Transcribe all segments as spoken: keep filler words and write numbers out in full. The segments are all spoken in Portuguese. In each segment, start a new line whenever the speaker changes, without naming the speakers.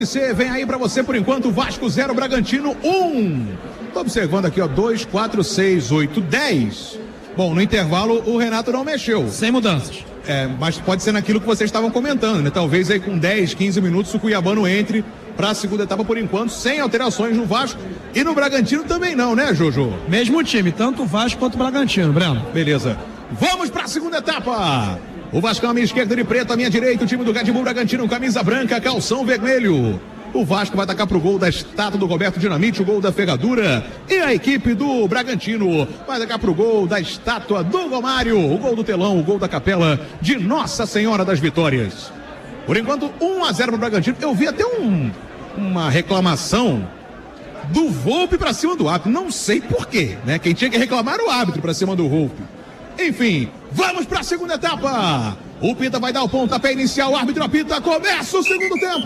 Você vem aí pra você por enquanto, Vasco zero, Bragantino um. Tô observando aqui, ó, dois, quatro, seis, oito, dez. Bom, no intervalo o Renato não mexeu.
Sem mudanças.
É, mas pode ser naquilo que vocês estavam comentando, né? Talvez aí com dez, quinze minutos o Cuiabano entre para a segunda etapa por enquanto, sem alterações no Vasco e no Bragantino também não, né, Jojo?
Mesmo time, tanto o Vasco quanto o Bragantino, Breno.
Beleza. Vamos para a segunda etapa. O Vasco à minha esquerda de preto, à minha direita, o time do Red Bull Bragantino, camisa branca, calção vermelho. O Vasco vai atacar pro gol da estátua do Roberto Dinamite, o gol da Ferradura. E a equipe do Bragantino vai atacar pro gol da estátua do Romário, o gol do telão, o gol da capela de Nossa Senhora das Vitórias. Por enquanto, um a zero pro Bragantino. Eu vi até um, uma reclamação do Volpe pra cima do árbitro. Não sei porquê, né? Quem tinha que reclamar era o árbitro pra cima do Volpe. Enfim, vamos para a segunda etapa. O Pita vai dar o pontapé inicial, o árbitro apita, começa o segundo tempo.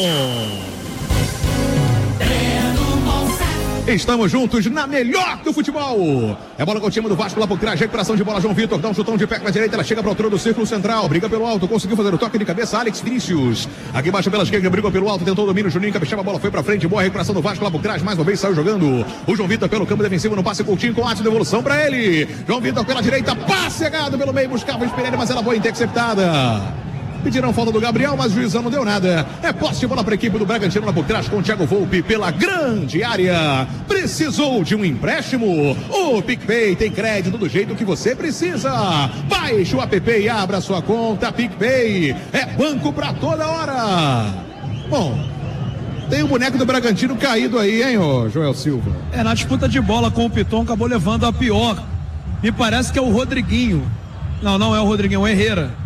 Estamos juntos na melhor do futebol. É bola com o time do Vasco lá por trás, recuperação de bola, João Vitor, dá um chutão de pé com a direita, ela chega para o altura do círculo central, briga pelo alto, conseguiu fazer o toque de cabeça, Alex Vinícius. Aqui embaixo pela esquerda, brigou pelo alto, tentou o domínio, Juninho Capixaba, a bola foi para frente, boa recuperação do Vasco lá por trás, mais uma vez saiu jogando. O João Vitor pelo campo defensivo, no passe curtinho com ato de devolução para ele. João Vitor pela direita, passe chegado pelo meio, buscava o Spinelli, mas ela foi interceptada. Pediram falta do Gabriel, mas o juizão não deu nada. É posse de bola para a equipe do Bragantino lá por trás com o Thiago Volpe pela grande área. Precisou de um empréstimo? O PicPay tem crédito do jeito que você precisa. Baixe o app e abra sua conta. PicPay é banco para toda hora. Bom, tem o boneco do Bragantino caído aí, hein, ô Joel Silva?
É, na disputa de bola com o Piton, acabou levando a pior. Me parece que é o Rodriguinho. Não, não é o Rodriguinho, é o Herrera.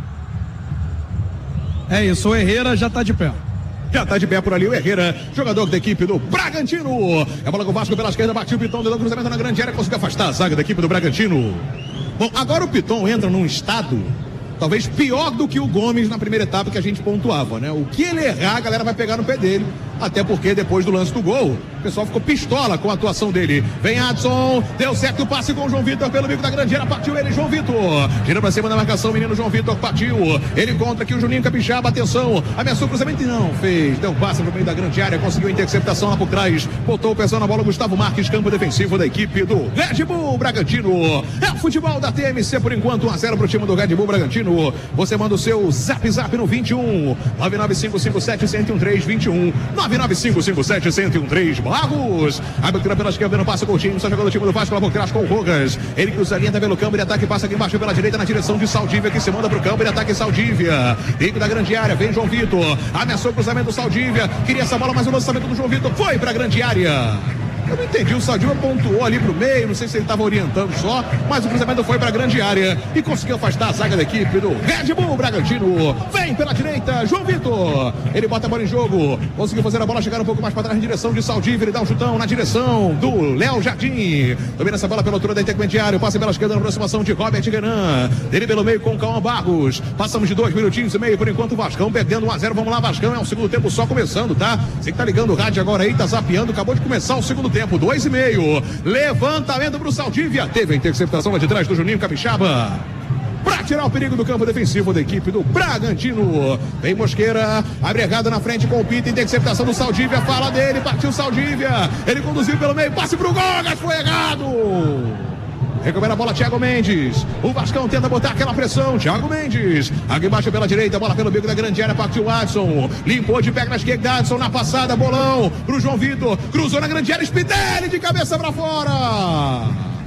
É isso, o Herrera já tá de pé.
Já tá de pé por ali o Herrera, jogador da equipe do Bragantino. É bola com o Vasco pela esquerda, batiu o Piton, deu um cruzamento na grande área, conseguiu afastar a zaga da equipe do Bragantino. Bom, agora o Piton entra num estado talvez pior do que o Gomes na primeira etapa que a gente pontuava, né? O que ele errar, a galera vai pegar no pé dele. Até porque depois do lance do gol, o pessoal ficou pistola com a atuação dele. Vem Adson, deu certo o passe com o João Vitor pelo bico da grande área, partiu ele, João Vitor. Gira pra cima da marcação, menino João Vitor, partiu. Ele contra aqui o Juninho Capixaba, atenção, ameaçou o cruzamento e não fez. Deu um passe no meio da grande área, conseguiu a interceptação lá por trás. Botou o pessoal na bola, Gustavo Marques, campo defensivo da equipe do Red Bull Bragantino. É o futebol da T M C por enquanto, um a zero pro time do Red Bull Bragantino. Você manda o seu zap zap no vinte e um, nove nove cinco cinco sete, um zero um três, vinte e um, nove nove cinco cinco sete, um zero um três, Barros. Abertura pela esquerda, não passa Coutinho, está jogando o time do Vasco lá por trás com o Rogas. Ele cruza a linha, tá pelo campo, ele ataca e passa aqui embaixo pela direita na direção de Saldívia, que se manda pro campo, ele ataca em Saldívia. Dentro da grande área, vem João Vitor, ameaçou o cruzamento do Saldívia, queria essa bola, mas o lançamento do João Vitor foi pra grande área. Eu não entendi, o Saldívia pontuou ali pro meio, não sei se ele estava orientando só, mas o cruzamento foi pra grande área e conseguiu afastar a zaga da equipe do Red Bull Bragantino. Vem pela direita, João Vitor, ele bota a bola em jogo, conseguiu fazer a bola chegar um pouco mais para trás em direção de Saldívia, ele dá um chutão na direção do Léo Jardim. Domina essa bola pela altura da intermediária, passa pela esquerda na aproximação de Robert Guenan, ele pelo meio com o Cauã Barros. Passamos de dois minutinhos e meio por enquanto, o Vascão perdendo um a zero, vamos lá Vascão, é o segundo tempo só começando, tá? Você que tá ligando o rádio agora aí, tá zapeando, acabou de começar o segundo tempo. Tempo, dois e meio, levantamento pro Saldívia, teve a interceptação lá de trás do Juninho Capixaba, pra tirar o perigo do campo defensivo da equipe do Bragantino. Vem Mosqueira, abre errado na frente com o Pita, interceptação do Saldívia, fala dele, partiu Saldívia, ele conduziu pelo meio, passe pro gol, mas foi errado. Recupera a bola, Thiago Mendes. O Vascão tenta botar aquela pressão. Thiago Mendes. Aqui embaixo pela direita, bola pelo bico da grande área. Partiu o Adson. Limpou de pé na esquerda. Adson na passada, bolão pro João Vitor. Cruzou na grande área. Spinelli de cabeça pra fora.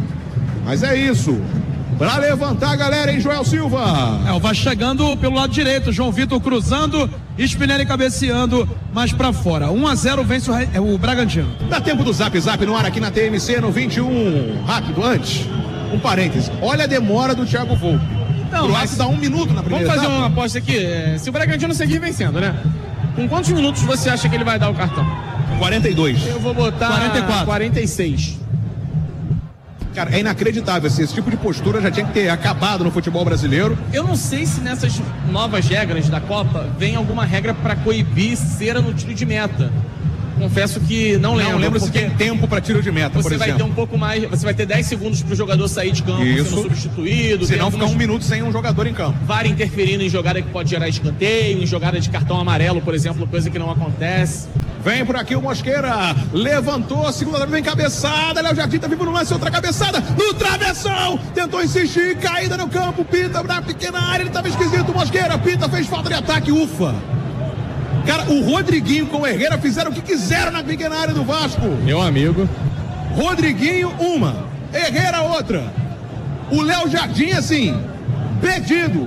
Mas é isso. Pra levantar a galera, hein, Joel Silva?
É, o Vasco chegando pelo lado direito. João Vitor cruzando. Spinelli cabeceando mais pra fora. um a zero vence o, é, o Bragantino.
Dá tempo do zap zap no ar aqui na T M C no vinte e um. Rápido, antes. Um parêntese. Olha a demora do Thiago Volpe. Não, o mas dá um minuto na primeira
Vamos fazer
etapa.
uma aposta aqui. É, se o Bragantino seguir vencendo, né? Com quantos minutos você acha que ele vai dar o cartão?
quarenta e dois.
Eu vou botar
quarenta e quatro.
quarenta e seis.
Cara, é inacreditável. Esse, esse tipo de postura já tinha que ter acabado no futebol brasileiro.
Eu não sei se nessas novas regras da Copa vem alguma regra para coibir cera no tiro de meta. confesso que não lembro.
Não lembro se tem tempo para tiro de meta, por
Você
exemplo.
vai ter um pouco mais, você vai ter dez segundos para o jogador sair de campo,
Isso.
sendo substituído.
Se não ficar um minuto sem um jogador em campo.
V A R interferindo em jogada que pode gerar escanteio, em jogada de cartão amarelo, por exemplo, coisa que não acontece.
Vem por aqui o Mosqueira, levantou, segunda vem cabeçada, Léo Jardim tá vivo no lance, outra cabeçada, no travessão, tentou insistir, caída no campo, Pita na pequena área, ele tava esquisito, o Mosqueira, Pita fez falta de ataque, ufa. Cara, o Rodriguinho com o Herrera fizeram o que quiseram na pequena área do Vasco.
Meu amigo.
Rodriguinho, uma, Herrera, outra. O Léo Jardim, assim, perdido.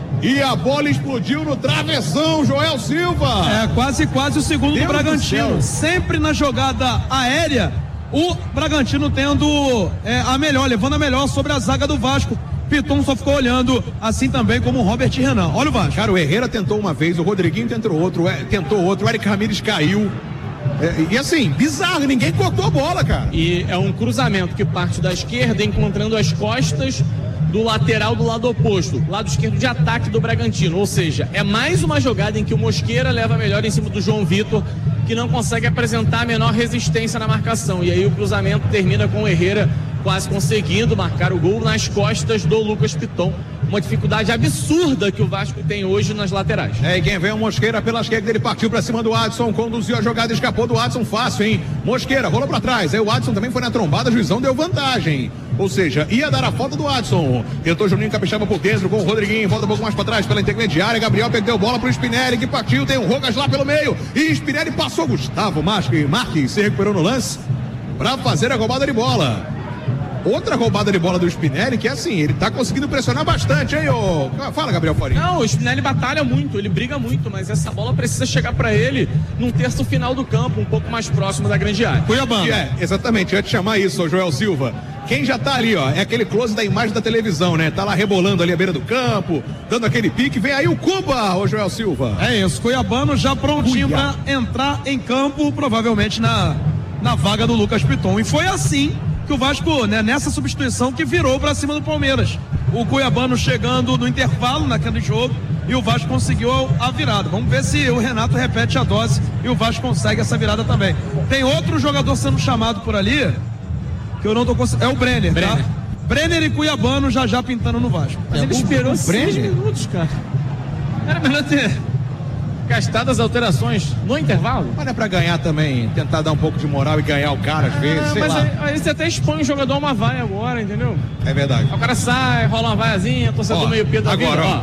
E a bola explodiu no travessão, Joel Silva.
É, quase, quase o segundo
Deus
do Bragantino.
do céu.
Sempre na jogada aérea, o Bragantino tendo é, a melhor, levando a melhor sobre a zaga do Vasco. Piton só ficou olhando, assim também como o Robert Renan. Olha o Vasco.
Cara, o Herrera tentou uma vez, o Rodriguinho tentou outro, é, tentou outro, o Eric Ramírez caiu. É, e assim, bizarro, ninguém cortou a bola, cara.
E é um cruzamento que parte da esquerda, encontrando as costas do lateral do lado oposto, lado esquerdo de ataque do Bragantino. Ou seja, é mais uma jogada em que o Mosqueira leva melhor em cima do João Vitor, que não consegue apresentar a menor resistência na marcação. E aí o cruzamento termina com o Herrera quase conseguindo marcar o gol nas costas do Lucas Piton. Uma dificuldade absurda que o Vasco tem hoje nas laterais.
É, e quem vem o Mosqueira pela esquerda, ele partiu pra cima do Adson, conduziu a jogada, escapou do Adson fácil, hein? Mosqueira, rolou pra trás, aí o Adson também foi na trombada, o juizão deu vantagem. Ou seja, ia dar a falta do Adson. Tentou Juninho Capixaba por dentro com o Rodriguinho, volta um pouco mais pra trás pela intermediária, Gabriel perdeu bola pro Spinelli, que partiu, tem o Rogas lá pelo meio, e Spinelli passou, Gustavo Marques se recuperou no lance pra fazer a roubada de bola. Outra roubada de bola do Spinelli, que é assim, ele tá conseguindo pressionar bastante, hein, ô... Fala, Gabriel Faria.
Não, o Spinelli batalha muito, ele briga muito, mas essa bola precisa chegar pra ele num terço final do campo, um pouco mais próximo da grande área.
Cuiabano. É, exatamente, eu ia te chamar isso, ô Joel Silva. Quem já tá ali, ó, é aquele close da imagem da televisão, né? Tá lá rebolando ali à beira do campo, dando aquele pique, vem aí o Cuba, ô Joel Silva.
É isso, Cuiabano já prontinho
Cuiabá.
pra entrar em campo, provavelmente na, na vaga do Lucas Piton. E foi assim que o Vasco, né, nessa substituição que virou pra cima do Palmeiras. O Cuiabano chegando no intervalo naquele jogo e o Vasco conseguiu a virada. Vamos ver se o Renato repete a dose e o Vasco consegue essa virada também. Tem outro jogador sendo chamado por ali, que eu não tô conseguindo. É o Brenner,
Brenner.
tá? Brenner e Cuiabano já já pintando no Vasco.
Mas ele esperou seis
Brenner?
minutos, cara. Era melhor ter gastado as alterações no intervalo.
Mas não é pra ganhar também, tentar dar um pouco de moral e ganhar o cara às vezes,
Ah,
sei
mas
lá.
aí, aí você até expõe o jogador a uma vaia agora, entendeu?
É verdade.
Aí o cara sai, rola uma vaiazinha, torcedor
Ó,
meio pé da
agora,
vida,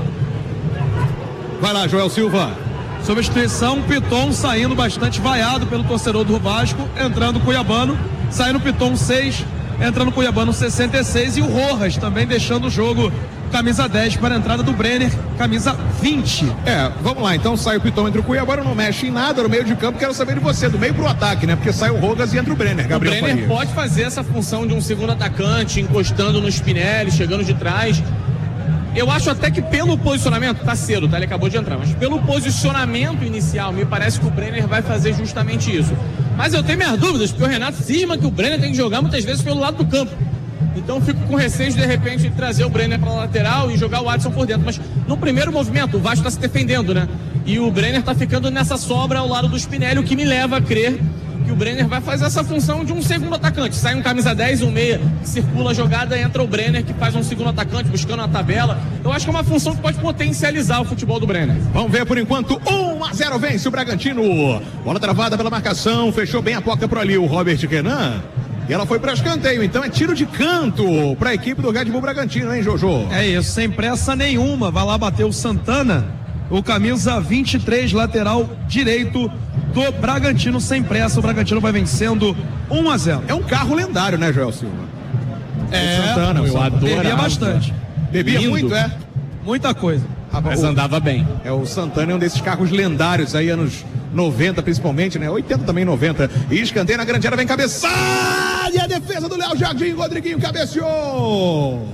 ó. Vai lá, Joel Silva.
Substituição, Piton saindo bastante vaiado pelo torcedor do Vasco, entrando Cuiabano, saindo Piton seis, entrando Cuiabano sessenta e seis e o Rojas também deixando o jogo camisa dez para a entrada do Brenner, camisa vinte.
É, vamos lá, então sai o Piton, entra o Cuiabano, não mexe em nada no meio de campo, quero saber de você, do meio pro ataque, né? Porque sai o Rogas e entra o Brenner, Gabriel
O Brenner
Faria.
pode fazer essa função de um segundo atacante, encostando no Spinelli, chegando de trás. Eu acho até que pelo posicionamento, tá cedo, tá? Ele acabou de entrar, mas pelo posicionamento inicial, me parece que o Brenner vai fazer justamente isso. Mas eu tenho minhas dúvidas, porque o Renato cisma que o Brenner tem que jogar muitas vezes pelo lado do campo. Então fico com receio de, de repente, trazer o Brenner para a lateral e jogar o Adson por dentro. Mas no primeiro movimento, o Vasco está se defendendo, né? E o Brenner está ficando nessa sobra ao lado do Spinelli, o que me leva a crer que o Brenner vai fazer essa função de um segundo atacante. Sai um camisa dez, um meia, circula a jogada, entra o Brenner, que faz um segundo atacante, buscando a tabela. Eu acho que é uma função que pode potencializar o futebol do Brenner.
Vamos ver por enquanto, um a zero vence o Bragantino. Bola travada pela marcação, fechou bem a porta por ali o Robert Renan. E ela foi para escanteio, então é tiro de canto para a equipe do Red Bull Bragantino, hein, Jojo?
É isso, sem pressa nenhuma. Vai lá bater o Santana, o camisa vinte e três, lateral direito do Bragantino, sem pressa. O Bragantino vai vencendo um a zero.
É um carro lendário, né, Joel Silva?
É,
o Santana,
eu
o Santana.
adoro.
bebia bastante.
Bebia
Lindo.
muito, é?
Muita coisa.
Mas
o,
andava bem.
é, o Santana é um desses carros lendários aí, anos noventa principalmente, né? oitenta também, noventa. E escanteio na grande área, vem cabeçada e a defesa do Léo Jardim, Rodriguinho cabeceou.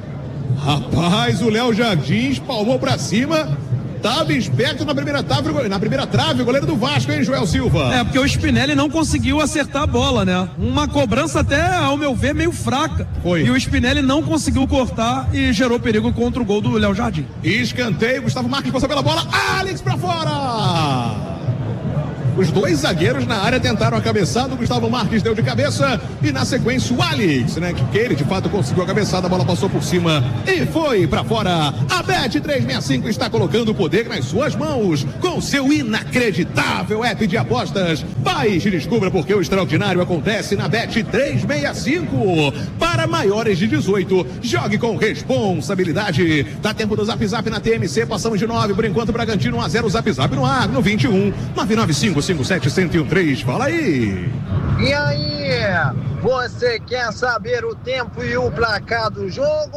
Rapaz, o Léo Jardim espalmou pra cima. Tava esperto na primeira trave, na primeira trave, o goleiro do Vasco, hein, Joel Silva?
É, porque o Spinelli não conseguiu acertar a bola, né? Uma cobrança até, ao meu ver, meio fraca.
Foi.
E o Spinelli não conseguiu cortar e gerou perigo contra o gol do Léo Jardim.
Escanteio, Gustavo Marques passou pela bola, Alex pra fora! Os dois zagueiros na área tentaram a cabeçada, o Gustavo Marques deu de cabeça e na sequência o Alex, né? Que ele de fato conseguiu a cabeçada, a bola passou por cima e foi pra fora. A Bet trezentos e sessenta e cinco está colocando o poder nas suas mãos com seu inacreditável app de apostas. Baixe e descubra porque o extraordinário acontece na Bet trezentos e sessenta e cinco. Para maiores de dezoito, jogue com responsabilidade. Dá tempo do Zap Zap na T M C, passamos de nove, por enquanto Bragantino um a zero, Zap Zap no ar, no vinte e um, nove nove cinco cinco sete zero zero um três, fala aí.
E aí, você quer saber o tempo e o placar do jogo?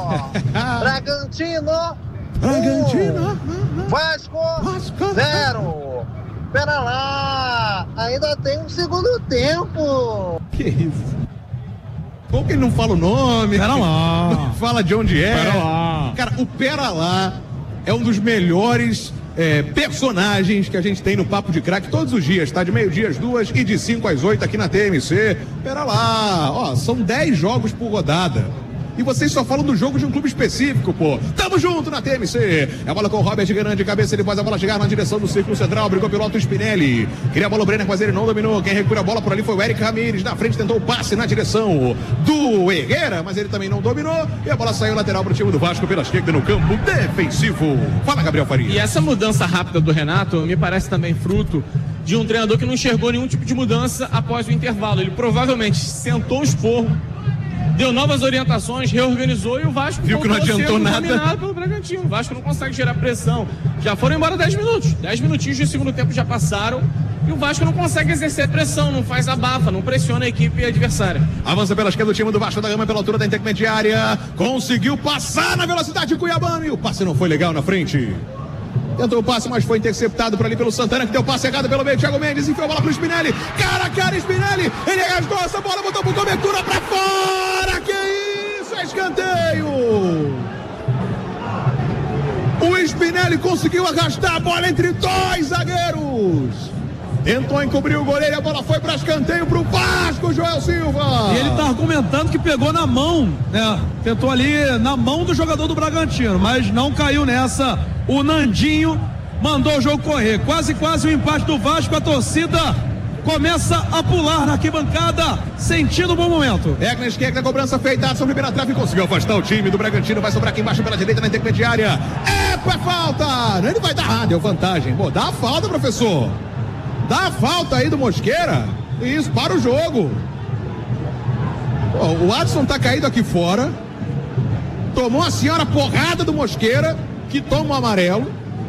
Bragantino
Bragantino
um, Vasco, Vasco zero. Pera lá, ainda tem um segundo tempo.
Que isso? Como que ele não fala o nome?
Pera lá.
Não fala de onde é.
Pera lá.
Cara, o Pera lá é um dos melhores é, personagens que a gente tem no Papo de Craque todos os dias, tá? De meio-dia às duas e de cinco às oito aqui na T M C. Pera lá, ó, são dez jogos por rodada. E vocês só falam do jogo de um clube específico, pô. Tamo junto na T M C. É a bola com o Robert Gueran de cabeça, ele faz a bola chegar na direção do círculo central, brigou pelo alto Spinelli. Queria a bola o Brenner, mas ele não dominou. Quem recupera a bola por ali foi o Eric Ramírez. Na frente tentou o passe na direção do Herrera, mas ele também não dominou. E a bola saiu lateral pro time do Vasco pela esquerda no campo defensivo. Fala, Gabriel Faria.
E essa mudança rápida do Renato me parece também fruto de um treinador que não enxergou nenhum tipo de mudança após o intervalo. Ele provavelmente sentou o esporro, deu novas orientações, reorganizou e o Vasco
viu que não adiantou nada.
Dominado pelo Bragantino. O Vasco não consegue gerar pressão. Já foram embora dez minutos. dez minutinhos de segundo tempo já passaram e o Vasco não consegue exercer pressão, não faz abafa, não pressiona a equipe adversária.
Avança pela esquerda do time do Vasco da Gama pela altura da intermediária. Conseguiu passar na velocidade de Cuiabano e o passe não foi legal na frente. Tentou o passe, mas foi interceptado por ali pelo Santana, que deu passe errado pelo meio. Thiago Mendes enfiou a bola pro Spinelli. Cara a cara, Spinelli. Ele arrastou essa bola, botou por cobertura pra fora. Que isso? É escanteio. O Spinelli conseguiu arrastar a bola entre dois zagueiros. Tentou encobrir o goleiro e a bola foi para escanteio pro Vasco, Joel Silva.
E ele tá argumentando que pegou na mão, né? Tentou ali na mão do jogador do Bragantino, mas não caiu nessa. O Nandinho mandou o jogo correr. Quase, quase o empate do Vasco. A torcida começa a pular na arquibancada, sentindo um bom momento.
É na esquerda, a cobrança feita, ação primeira trave, conseguiu afastar o time do Bragantino, vai sobrar aqui embaixo pela direita na intermediária. É, é falta! Ele vai dar, ah, deu vantagem. Pô, dá a falta, professor. Dá a falta aí do Mosqueira. Isso, para o jogo. Pô, o Adson tá caído aqui fora. Tomou a senhora porrada do Mosqueira, que toma o amarelo.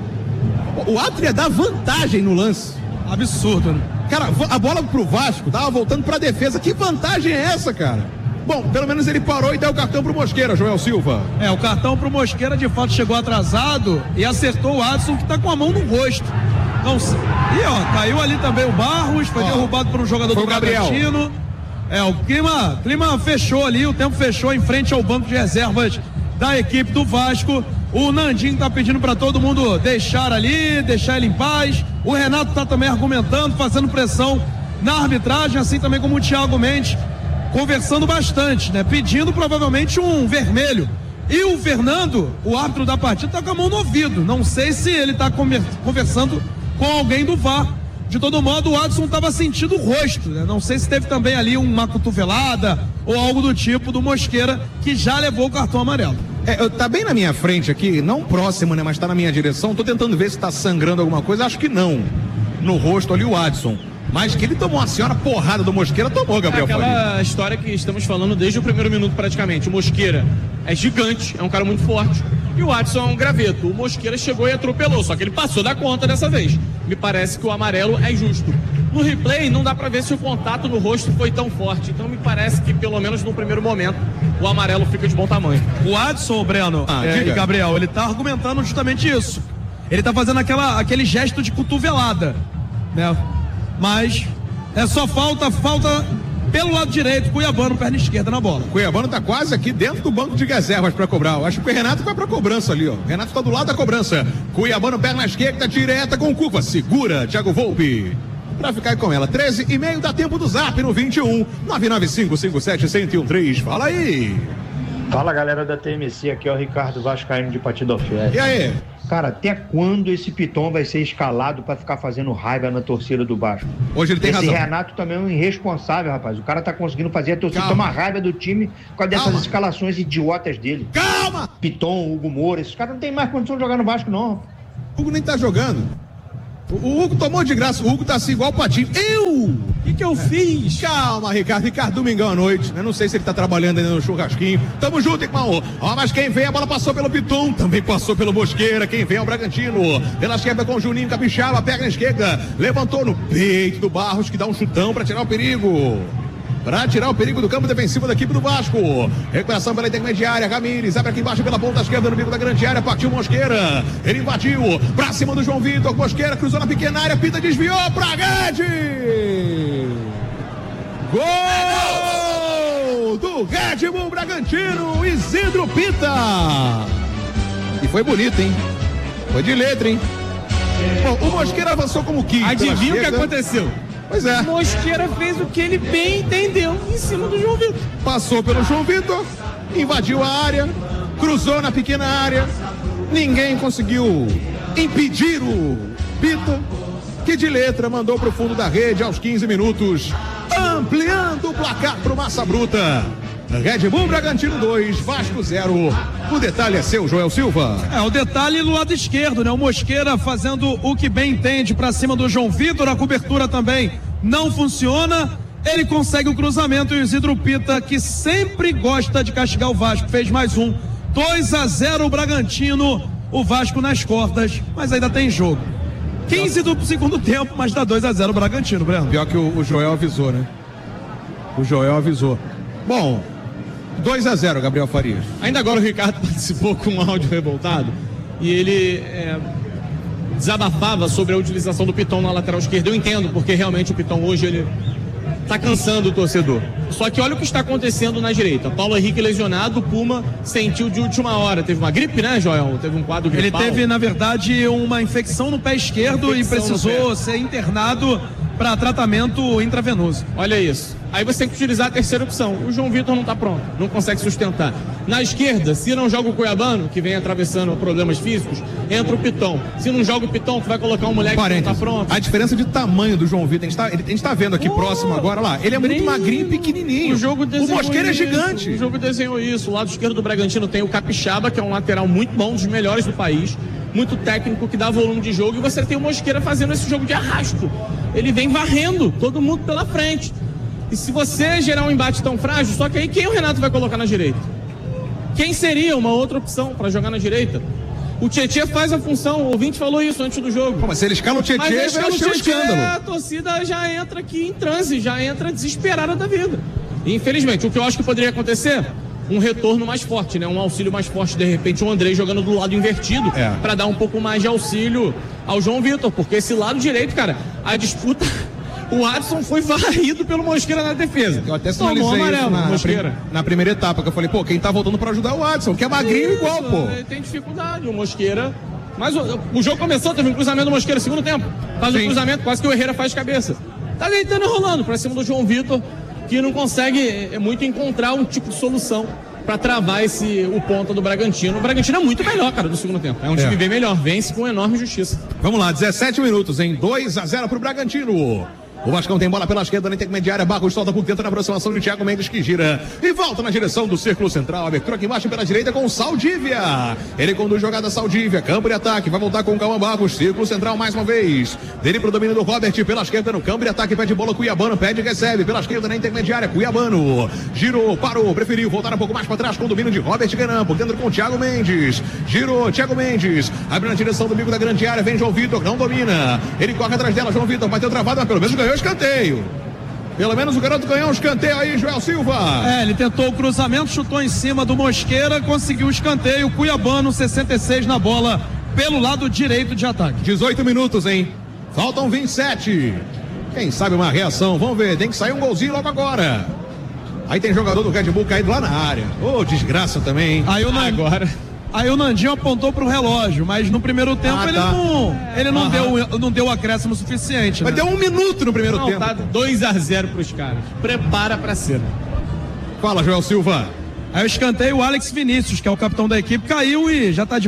O Atria dá vantagem no lance.
Absurdo, né?
Cara, a bola pro Vasco tava voltando pra defesa. Que vantagem é essa, cara? Bom, pelo menos ele parou e deu o cartão pro Mosqueira, Joel Silva.
É, o cartão pro Mosqueira de fato chegou atrasado e acertou o Adson, que tá com a mão no rosto. Não sei. E ó, caiu ali também o Barros, foi ó, derrubado por um jogador do Bragantino. É, o clima, clima fechou ali, o tempo fechou em frente ao banco de reservas da equipe do Vasco. O Nandinho tá pedindo para todo mundo deixar ali, deixar ele em paz. O Renato tá também argumentando, fazendo pressão na arbitragem, assim também como o Thiago Mendes, conversando bastante, né? Pedindo provavelmente um vermelho. E o Fernando, o árbitro da partida, tá com a mão no ouvido. Não sei se ele tá conversando com alguém do V A R. De todo modo, o Adson estava sentindo o rosto, né? Não sei se teve também ali uma cotovelada ou algo do tipo do Mosqueira, que já levou o cartão amarelo.
É, tá bem na minha frente aqui, não próximo, né? Mas tá na minha direção. Tô tentando ver se tá sangrando alguma coisa. Acho que não. No rosto ali o Adson. Mas que ele tomou uma senhora porrada do Mosqueira, tomou, Gabriel.
É aquela Faria. História que estamos falando desde o primeiro minuto praticamente. O Mosqueira é gigante, é um cara muito forte. E o Adson é um graveto. O Mosqueira chegou e atropelou, só que ele passou da conta dessa vez. Me parece que o amarelo é justo. No replay não dá pra ver se o contato no rosto foi tão forte. Então me parece que pelo menos no primeiro momento o amarelo fica de bom tamanho.
O Adson, Breno ah, é, e Gabriel, ele tá argumentando justamente isso. Ele tá fazendo aquela, aquele gesto de cotovelada, né? Mas é só falta, falta pelo lado direito, Cuiabano, perna esquerda na bola.
Cuiabano tá quase aqui dentro do banco de reservas pra cobrar. Eu acho que o Renato vai pra cobrança ali, ó. O Renato tá do lado da cobrança. Cuiabano, perna esquerda, direta com curva. Segura, Thiago Volpe. Pra ficar com ela, treze e meio, dá tempo do Zap no vinte e um, nove nove cinco cinco sete zero zero um três. Fala aí.
Fala, galera da T M C, aqui é o Ricardo Vascaíno de Patido Fiel.
E aí?
Cara, até quando esse Piton vai ser escalado pra ficar fazendo raiva na torcida do Vasco?
Hoje ele tem
esse
razão.
Esse Renato também é um irresponsável, rapaz. O cara tá conseguindo fazer a torcida
Calma.
tomar raiva do time com a dessas
Calma.
escalações idiotas dele.
Calma!
Piton, Hugo Moura, esses caras não tem mais condição de jogar no Vasco, não.
O Hugo nem tá jogando. O Hugo tomou de graça. O Hugo tá assim igual o Patinho. Eu!
O que, que eu fiz?
Calma, Ricardo. Ricardo, domingão à noite. Eu não sei se ele tá trabalhando ainda no churrasquinho. Tamo junto, irmão. Ó, mas quem vem, a bola passou pelo Piton. Também passou pelo Mosqueira. Quem vem é o Bragantino. Pela esquerda com o Juninho Capixaba. Pega na esquerda. Levantou no peito do Barros, que dá um chutão pra tirar o perigo. Para tirar o perigo do campo defensivo da equipe do Vasco. Recuperação pela intermediária. Ramires abre aqui embaixo pela ponta esquerda no bico da grande área. Partiu Mosqueira. Ele invadiu. Pra cima do João Vitor. Mosqueira cruzou na pequena área. Pita desviou pra Guedes. Gol do Red Bull Bragantino. Isidro Pita. E foi bonito, hein? Foi de letra, hein? Bom, o Mosqueira avançou como quis.
Adivinha o que aconteceu?
Pois é.
Mosqueira fez o que ele bem entendeu em cima do João Vitor.
Passou pelo João Vitor, invadiu a área, cruzou na pequena área. Ninguém conseguiu impedir o Pita, que de letra mandou para o fundo da rede aos quinze minutos, ampliando o placar para o Massa Bruta. Red Bull Bragantino dois, Vasco zero. O detalhe é seu, Joel Silva.
É, o detalhe no lado esquerdo, né? O Mosqueira fazendo o que bem entende pra cima do João Vitor, a cobertura também não funciona. Ele consegue o cruzamento e o Isidro Pita, que sempre gosta de castigar o Vasco, fez mais um. dois a zero o Bragantino, o Vasco nas cordas, mas ainda tem jogo. quinze do segundo tempo, mas dá dois a zero o Bragantino, Breno.
Pior que o, o Joel avisou, né? O Joel avisou. Bom, dois a zero, Gabriel Farias.
Ainda agora o Ricardo participou com um áudio revoltado e ele é, desabafava sobre a utilização do Piton na lateral esquerda. Eu entendo, porque realmente o Piton hoje ele tá cansando o torcedor. Só que olha o que está acontecendo na direita. Paulo Henrique lesionado, o Puma sentiu de última hora. Teve uma gripe, né, Joel? Teve um quadro gripal.
Ele teve, na verdade, uma infecção no pé esquerdo e precisou ser internado para tratamento intravenoso.
Olha isso. Aí você tem que utilizar a terceira opção. O João Vitor não está pronto, não consegue sustentar. Na esquerda, se não joga o Cuiabano, que vem atravessando problemas físicos, entra o Piton. Se não joga o Piton, tu vai colocar um moleque que não está pronto.
A diferença de tamanho do João Vitor, a gente está, a gente tá vendo aqui oh, próximo agora, lá, ele é muito magrinho e pequenininho.
O jogo
o Mosqueira
isso.
é gigante.
O jogo desenhou isso. O lado esquerdo do Bragantino tem o Capixaba, que é um lateral muito bom, um dos melhores do país. Muito técnico, que dá volume de jogo. E você tem o Mosqueira fazendo esse jogo de arrasto. Ele vem varrendo todo mundo pela frente. E se você gerar um embate tão frágil, só que aí quem o Renato vai colocar na direita? Quem seria uma outra opção para jogar na direita? O Tietê faz a função, o ouvinte falou isso antes do jogo.
Pô, mas se ele escala o Tietê, vai ser um escândalo.
A torcida já entra aqui em transe, já entra desesperada da vida. E, infelizmente, o que eu acho que poderia acontecer, um retorno mais forte, né? Um auxílio mais forte, de repente o Andrei jogando do lado invertido, é. para dar um pouco mais de auxílio ao João Vitor, porque esse lado direito, cara, a disputa... O Adson foi varrido pelo Mosqueira na defesa.
Eu até sinalizei amarelo, isso na, Mosqueira. Na, na primeira etapa, que eu falei, pô, quem tá voltando pra ajudar é o Adson, que é magrinho isso, igual, pô.
Tem dificuldade, o Mosqueira. Mas o, o jogo começou, teve um cruzamento do Mosqueira, segundo tempo. Faz o um cruzamento, quase que o Herrera faz de cabeça. Tá deitando e rolando pra cima do João Vitor, que não consegue é, muito encontrar um tipo de solução pra travar esse, o ponta do Bragantino. O Bragantino é muito melhor, cara, do segundo tempo. É um time é. bem melhor, vence com enorme justiça.
Vamos lá, dezessete minutos, em dois a zero pro Bragantino. O Vascão tem bola pela esquerda na intermediária. Barros solta por dentro na aproximação de Thiago Mendes, que gira e volta na direção do círculo central. Abertura aqui embaixo pela direita com o Saldívia. Ele conduz jogada Saldívia. Campo de ataque. Vai voltar com o Calma Barros. Círculo central mais uma vez. Dele pro domínio do Robert pela esquerda no campo de ataque. Pede bola Cuiabano. Pede e recebe pela esquerda na intermediária. Cuiabano. Girou, parou. Preferiu voltar um pouco mais para trás com o domínio de Robert Guenan. Por dentro com o Thiago Mendes. Girou. Thiago Mendes. Abre na direção do bico da grande área. Vem João Vitor. Não domina. Ele corre atrás dela. João Vitor bateu travado, mas pelo menos ganhou o escanteio. Pelo menos o garoto ganhou um escanteio aí, Joel Silva.
É, ele tentou o cruzamento, chutou em cima do Mosqueira, conseguiu o escanteio. Cuiabano, sessenta e seis na bola, pelo lado direito de ataque.
dezoito minutos, hein? Faltam vinte e sete. Quem sabe uma reação? Vamos ver, tem que sair um golzinho logo agora. Aí tem jogador do Red Bull caído lá na área. Ô, oh, desgraça também.
Aí o Nandinho, agora... Aí o Nandinho apontou pro relógio, mas no primeiro tempo ah, ele tá. não, ele não, deu, não deu o acréscimo suficiente.
Mas né? deu um minuto no primeiro não, tempo.
Tá dois a zero pros caras. Prepara pra cena.
Fala, Joel Silva.
Aí eu escanteio o Alex Vinícius, que é o capitão da equipe, caiu e já tá de pé.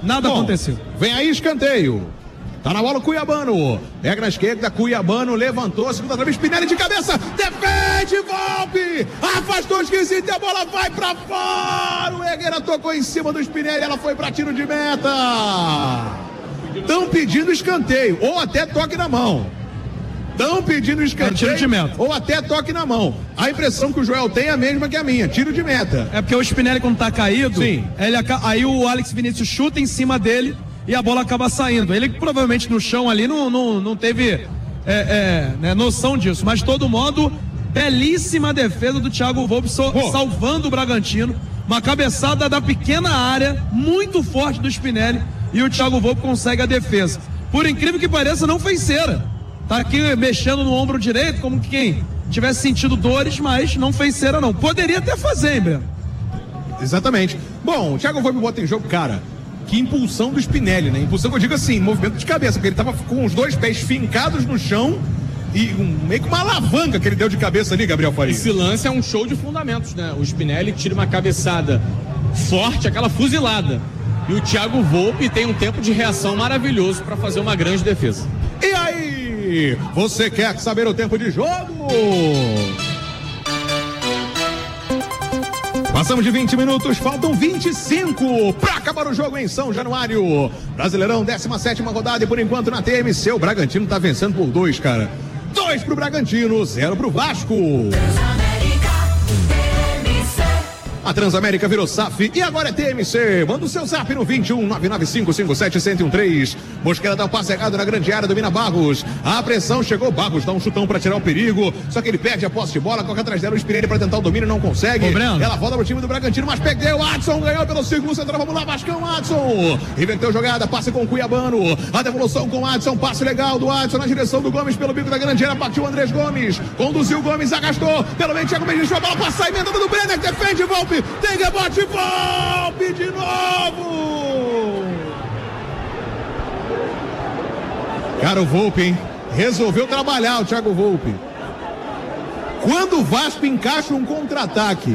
Nada
Bom,
aconteceu.
Vem aí escanteio. Tá na bola o Cuiabano. Pega na esquerda, Cuiabano levantou, segunda trave, Spinelli de cabeça. Defende, Volpe. Afastou esquisito e a bola vai pra fora. O Herrera tocou em cima do Spinelli, ela foi pra tiro de meta. Estão pedindo escanteio, ou até toque na mão. Estão pedindo escanteio,
é tiro de meta.
ou até toque na mão. A impressão que o Joel tem é a mesma que a minha, tiro de meta.
É porque o Spinelli, quando tá caído,
Sim.
Ele, aí o Alex Vinícius chuta em cima dele e a bola acaba saindo. Ele provavelmente no chão ali não, não, não teve é, é, né, noção disso. Mas de todo modo, belíssima defesa do Thiago Volpe, so, salvando o Bragantino. Uma cabeçada da pequena área, muito forte do Spinelli, e o Thiago Volpe consegue a defesa. Por incrível que pareça, não fez cera. Tá aqui mexendo no ombro direito, como quem tivesse sentido dores, mas não fez cera não. Poderia até fazer, hein, Breno?
Exatamente. Bom, o Thiago Volpe bota em jogo, cara. Que impulsão do Spinelli, né? Impulsão que eu digo assim, movimento de cabeça, porque ele tava com os dois pés fincados no chão e um, meio que uma alavanca que ele deu de cabeça ali, Gabriel Faria.
Esse lance é um show de fundamentos, né? O Spinelli tira uma cabeçada forte, aquela fuzilada. E o Thiago Volpe tem um tempo de reação maravilhoso para fazer uma grande defesa.
E aí, você quer saber o tempo de jogo? Passamos de vinte minutos, faltam vinte e cinco para acabar o jogo em São Januário. Brasileirão, décima sétima rodada e por enquanto na T M C o Bragantino tá vencendo por dois, cara. Dois pro Bragantino, zero pro Vasco. A Transamérica virou S A F e agora é T M C. Manda o seu zap no vinte e um, nove nove cinco, cinco sete zero um três. Mosqueira dá um passe errado na grande área, domina Barros. A pressão chegou, Barros dá um chutão pra tirar o perigo. Só que ele perde a posse de bola, corre atrás dela o Spinelli pra tentar o domínio, não consegue.
Ô,
Ela volta pro time do Bragantino, mas perdeu. Adson ganhou pelo segundo central. Vamos lá, Vascão, Adson. Inverteu jogada, passe com o Cuiabano. A devolução com o Adson, passe legal do Adson na direção do Gomes pelo bico da grande área. Partiu o Andrés Gomes. Conduziu o Gomes, arrastou. Pelo meio, Thiago Mendes, a bola passar, emenda do Brenner, defende, Volpe. Tem rebote. Volpe de novo! Cara, o Volpe, hein? Resolveu trabalhar o Thiago Volpe. Quando o Vasco encaixa um contra-ataque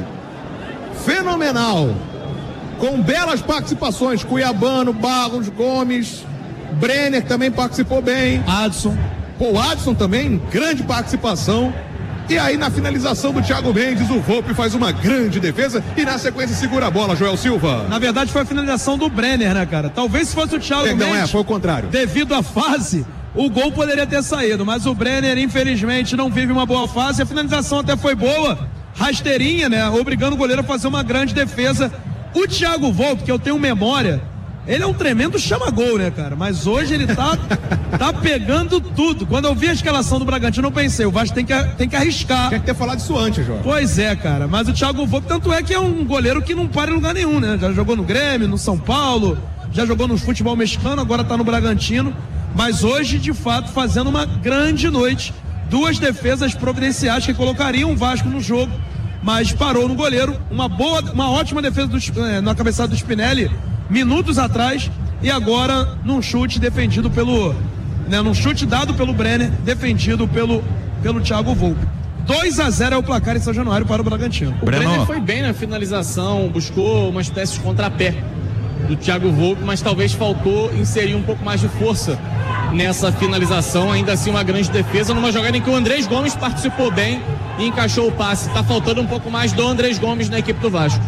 fenomenal, com belas participações, Cuiabano, Barros, Gomes, Brenner também participou bem.
Adson.
Pô, o Adson também, grande participação. E aí na finalização do Thiago Mendes, o Volpe faz uma grande defesa e na sequência segura a bola, Joel Silva.
Na verdade foi a finalização do Brenner, né, cara? Talvez se fosse o Thiago
Não,
Mendes,
é, foi o contrário.
Devido à fase, o gol poderia ter saído, mas o Brenner infelizmente não vive uma boa fase. A finalização até foi boa, rasteirinha, né? Obrigando o goleiro a fazer uma grande defesa. O Thiago Volpe, que eu tenho memória, ele é um tremendo chama-gol, né, cara? Mas hoje ele tá, tá pegando tudo. Quando eu vi a escalação do Bragantino, eu pensei, o Vasco tem que, tem que arriscar.
Tinha que ter falado isso antes, João.
Pois é, cara. Mas o Thiago Volpe, tanto é que é um goleiro que não para em lugar nenhum, né? Já jogou no Grêmio, no São Paulo, já jogou no futebol mexicano, agora tá no Bragantino. Mas hoje, de fato, fazendo uma grande noite. Duas defesas providenciais que colocariam o Vasco no jogo, mas parou no goleiro. Uma boa, uma ótima defesa do, eh, na cabeçada do Spinelli minutos atrás, e agora num chute defendido pelo, né, num chute dado pelo Brenner, defendido pelo, pelo Thiago Volpe. dois a zero é o placar em São Januário para o Bragantino.
O
Breno.
Brenner foi bem na finalização, buscou uma espécie de contrapé do Thiago Volpe, mas talvez faltou inserir um pouco mais de força nessa finalização. Ainda assim, uma grande defesa numa jogada em que o Andrés Gomes participou bem e encaixou o passe. Tá faltando um pouco mais do Andrés Gomes na equipe do Vasco.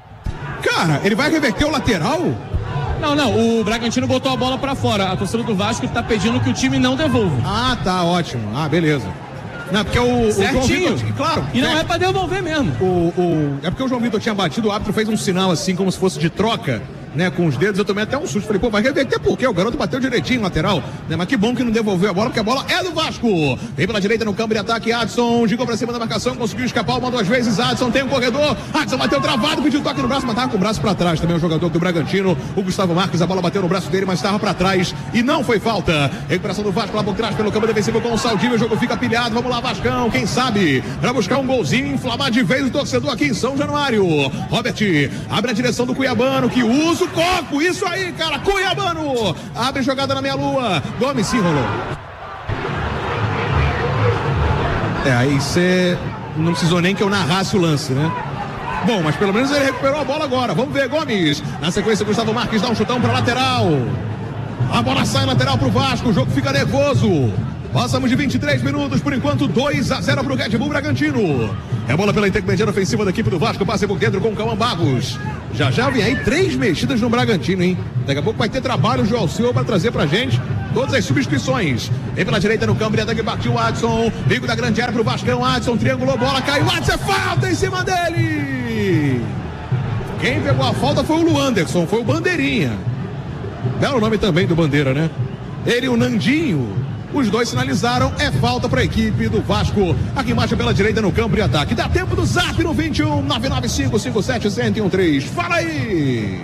Cara, ele vai reverter o lateral?
Não, não, o Bragantino botou a bola pra fora. A torcida do Vasco tá pedindo que o time não devolva.
Ah, tá, ótimo. Ah, beleza. Não, porque o, o João Vitor, claro.
E não
é,
é pra devolver mesmo.
O, o, é porque o João Vitor tinha batido, o árbitro fez um sinal assim, como se fosse de troca, né, com os dedos. Eu tomei até um susto. Falei, pô, vai reverter por quê? O garoto bateu direitinho lateral, né? Mas que bom que não devolveu a bola, porque a bola é do Vasco. Vem pela direita no campo de ataque, Adson, gigou pra cima da marcação, conseguiu escapar uma duas vezes. Adson tem um corredor, Adson bateu travado, pediu toque no braço, mas tava com o braço pra trás também o jogador do Bragantino, o Gustavo Marques. A bola bateu no braço dele, mas estava pra trás e não foi falta. Recuperação do Vasco lá por trás pelo campo defensivo com o Saldívio. O jogo fica pilhado. Vamos lá, Vascão, quem sabe pra buscar um golzinho, inflamar de vez o torcedor aqui em São Januário. Robert abre a direção do Cuiabano, que usa o copo. Isso aí, cara, Cuiabano abre jogada na meia-lua. Gomes se enrolou. É, aí você não precisou nem que eu narrasse o lance, né? Bom, mas pelo menos ele recuperou a bola agora. Vamos ver, Gomes. Na sequência, Gustavo Marques dá um chutão para lateral. A bola sai lateral pro Vasco. O jogo fica nervoso. Passamos de vinte e três minutos, por enquanto dois a zero pro Red Bull Bragantino. É bola pela intermediária ofensiva da equipe do Vasco, passe por dentro com o Cauã Barros. Já já vem aí três mexidas no Bragantino, hein? Daqui a pouco vai ter trabalho o João Silva para trazer pra gente todas as substituições. Vem pela direita no campo, ataque partiu o Adson. Bico da grande área pro Vascão, Adson triangulou, bola caiu, Adson, é falta em cima dele. Quem pegou a falta foi o Luanderson, foi o Bandeirinha. Belo nome também do Bandeira, né? Ele e o Nandinho. Os dois sinalizaram, é falta para a equipe do Vasco. Aqui embaixo pela direita no campo de ataque. Dá tempo do zap no vinte e um, nove nove cinco, cinco sete zero um três. Fala aí!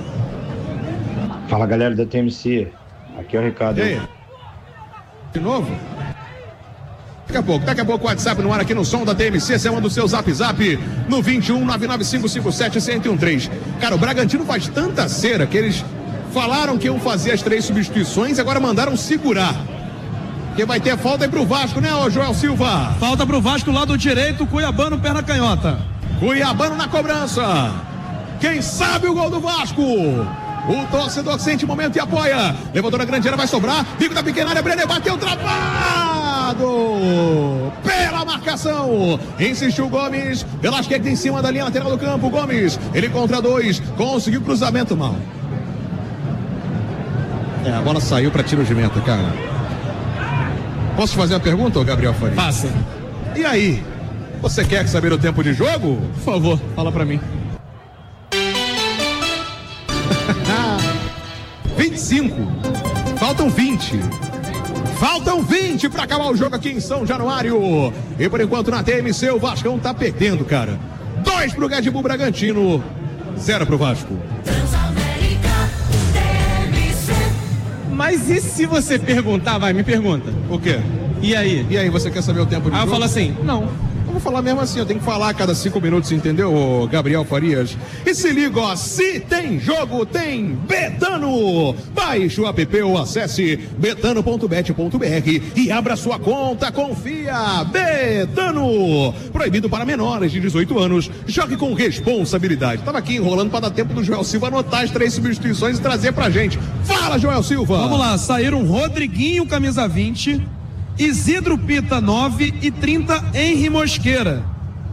Fala, galera da T M C. Aqui é o Ricardo.
E aí? De novo? Daqui a pouco, daqui a pouco o WhatsApp no ar aqui no som da T M C. Você manda o seu zap zap no vinte e um, nove nove cinco, cinco sete zero um três. Cara, o Bragantino faz tanta cera que eles falaram que iam fazer as três substituições e agora mandaram segurar. Porque vai ter falta aí pro Vasco, né, ô Joel Silva?
Falta pro Vasco, lado direito, Cuiabano, perna canhota.
Cuiabano na cobrança. Quem sabe o gol do Vasco? O torcedor sente o momento e apoia. Levantou na grande área, vai sobrar. Bico da pequena área, Brenner bateu, travado. Pela marcação. Insistiu Gomes. Velasquez em cima da linha lateral do campo. Gomes, ele contra dois. Conseguiu cruzamento mal. É, a bola saiu para tiro de meta, cara. Posso fazer uma pergunta, Gabriel Faria?
Passa.
E aí? Você quer saber o tempo de jogo?
Por favor, fala pra mim.
vinte e cinco. Faltam vinte. Faltam vinte para acabar o jogo aqui em São Januário. E por enquanto na T M C o Vascão tá perdendo, cara. Dois pro Red Bull Bragantino, zero pro Vasco.
Mas e se você perguntar, vai, me pergunta.
O quê?
E aí?
E aí, você quer saber o tempo de
Aí eu
jogo?
falo assim, não.
Eu vou falar mesmo assim, eu tenho que falar a cada cinco minutos, entendeu, Gabriel Farias? E se liga, ó, se tem jogo, tem Betano! Baixe o app ou acesse betano ponto bet ponto br e abra sua conta, confia! Betano! Proibido para menores de dezoito anos, jogue com responsabilidade. Tava aqui enrolando para dar tempo do Joel Silva anotar as três substituições e trazer pra gente. Fala, Joel Silva!
Vamos lá, saíram Rodriguinho, camisa vinte... Isidro Pita, nove e trinta, Henry Mosqueira.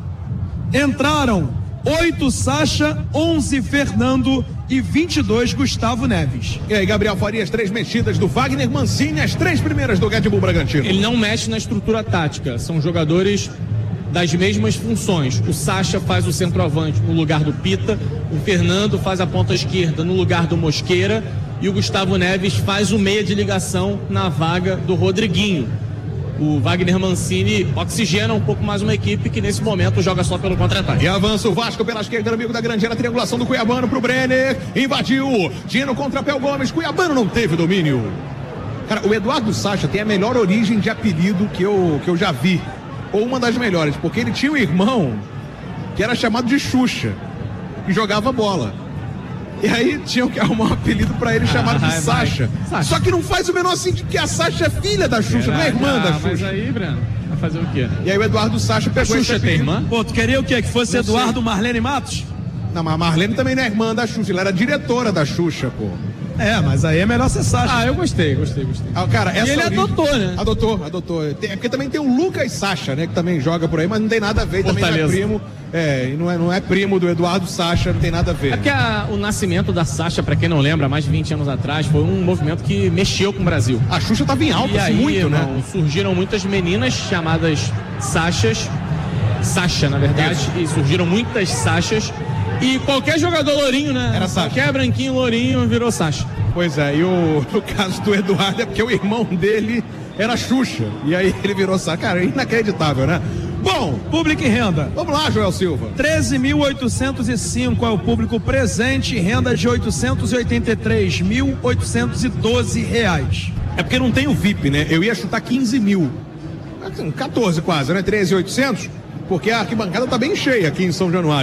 Entraram oito Sacha, onze Fernando e vinte e dois Gustavo Neves.
E aí, Gabriel Farias, três mexidas do Wagner Mancini, as três primeiras do Red Bull Bragantino.
Ele não mexe na estrutura tática, são jogadores das mesmas funções. O Sacha faz o centroavante no lugar do Pita, o Fernando faz a ponta esquerda no lugar do Mosqueira e o Gustavo Neves faz o meia de ligação na vaga do Rodriguinho. O Wagner Mancini oxigena um pouco mais uma equipe que nesse momento joga só pelo contra-ataque.
E avança o Vasco pela esquerda, amigo da grande área, triangulação do Cuiabano pro Brenner, invadiu, Dino contra Pel Gomes, Cuiabano não teve domínio. Cara, o Eduardo Sacha tem a melhor origem de apelido que eu, que eu já vi, ou uma das melhores, porque ele tinha um irmão que era chamado de Xuxa, que jogava bola. E aí tinham que arrumar um apelido pra ele chamado
ah,
de Sacha. Só que não faz o menor sentido, porque a Sacha é filha da Xuxa, não é irmã
ah,
da Xuxa.
Mas aí, Breno, vai fazer o quê?
E aí o Eduardo Sacha pegou
a Xuxa
esse
tem
apelido.
irmã?
Pô, tu queria o quê? Que fosse
Não
Eduardo
sei.
Marlene Matos?
Não, mas a Marlene também não é irmã da Xuxa, ela era diretora da Xuxa, pô.
É, mas aí é melhor ser Sacha.
Ah, eu gostei, gostei, gostei.
Ah, cara, essa
E ele
origem...
adotou, né?
Adotou, adotou. Tem- É porque também tem o Lucas Sacha, né? Que também joga por aí, mas não tem nada a ver, também não é
Fortaleza.
primo. É, e não é, não é primo do Eduardo Sacha, não tem nada a ver.
É porque a- o nascimento da Sacha, pra quem não lembra, mais de vinte anos atrás, foi um movimento que mexeu com o Brasil.
A Xuxa tava em alta,
E
assim,
aí,
muito,
irmão,
né?
surgiram muitas meninas chamadas Sachas, Sacha, na verdade,
Isso.
e surgiram muitas Sachas. E qualquer jogador lourinho, né?
Era Sacha.
Qualquer branquinho lourinho virou Sacha.
Pois é, e o, no caso do Eduardo é porque o irmão dele era Xuxa. E aí ele virou Sacha. Cara, inacreditável, né? Bom,
Público e renda.
vamos lá, Joel Silva.
treze mil oitocentos e cinco é o público presente, renda de oitocentos e oitenta e três mil oitocentos e doze reais.
É porque não tem o V I P, né? Eu ia chutar quinze mil. Assim, quatorze quase, né? treze mil e oitocentos. Porque a arquibancada tá bem cheia aqui em São Januário.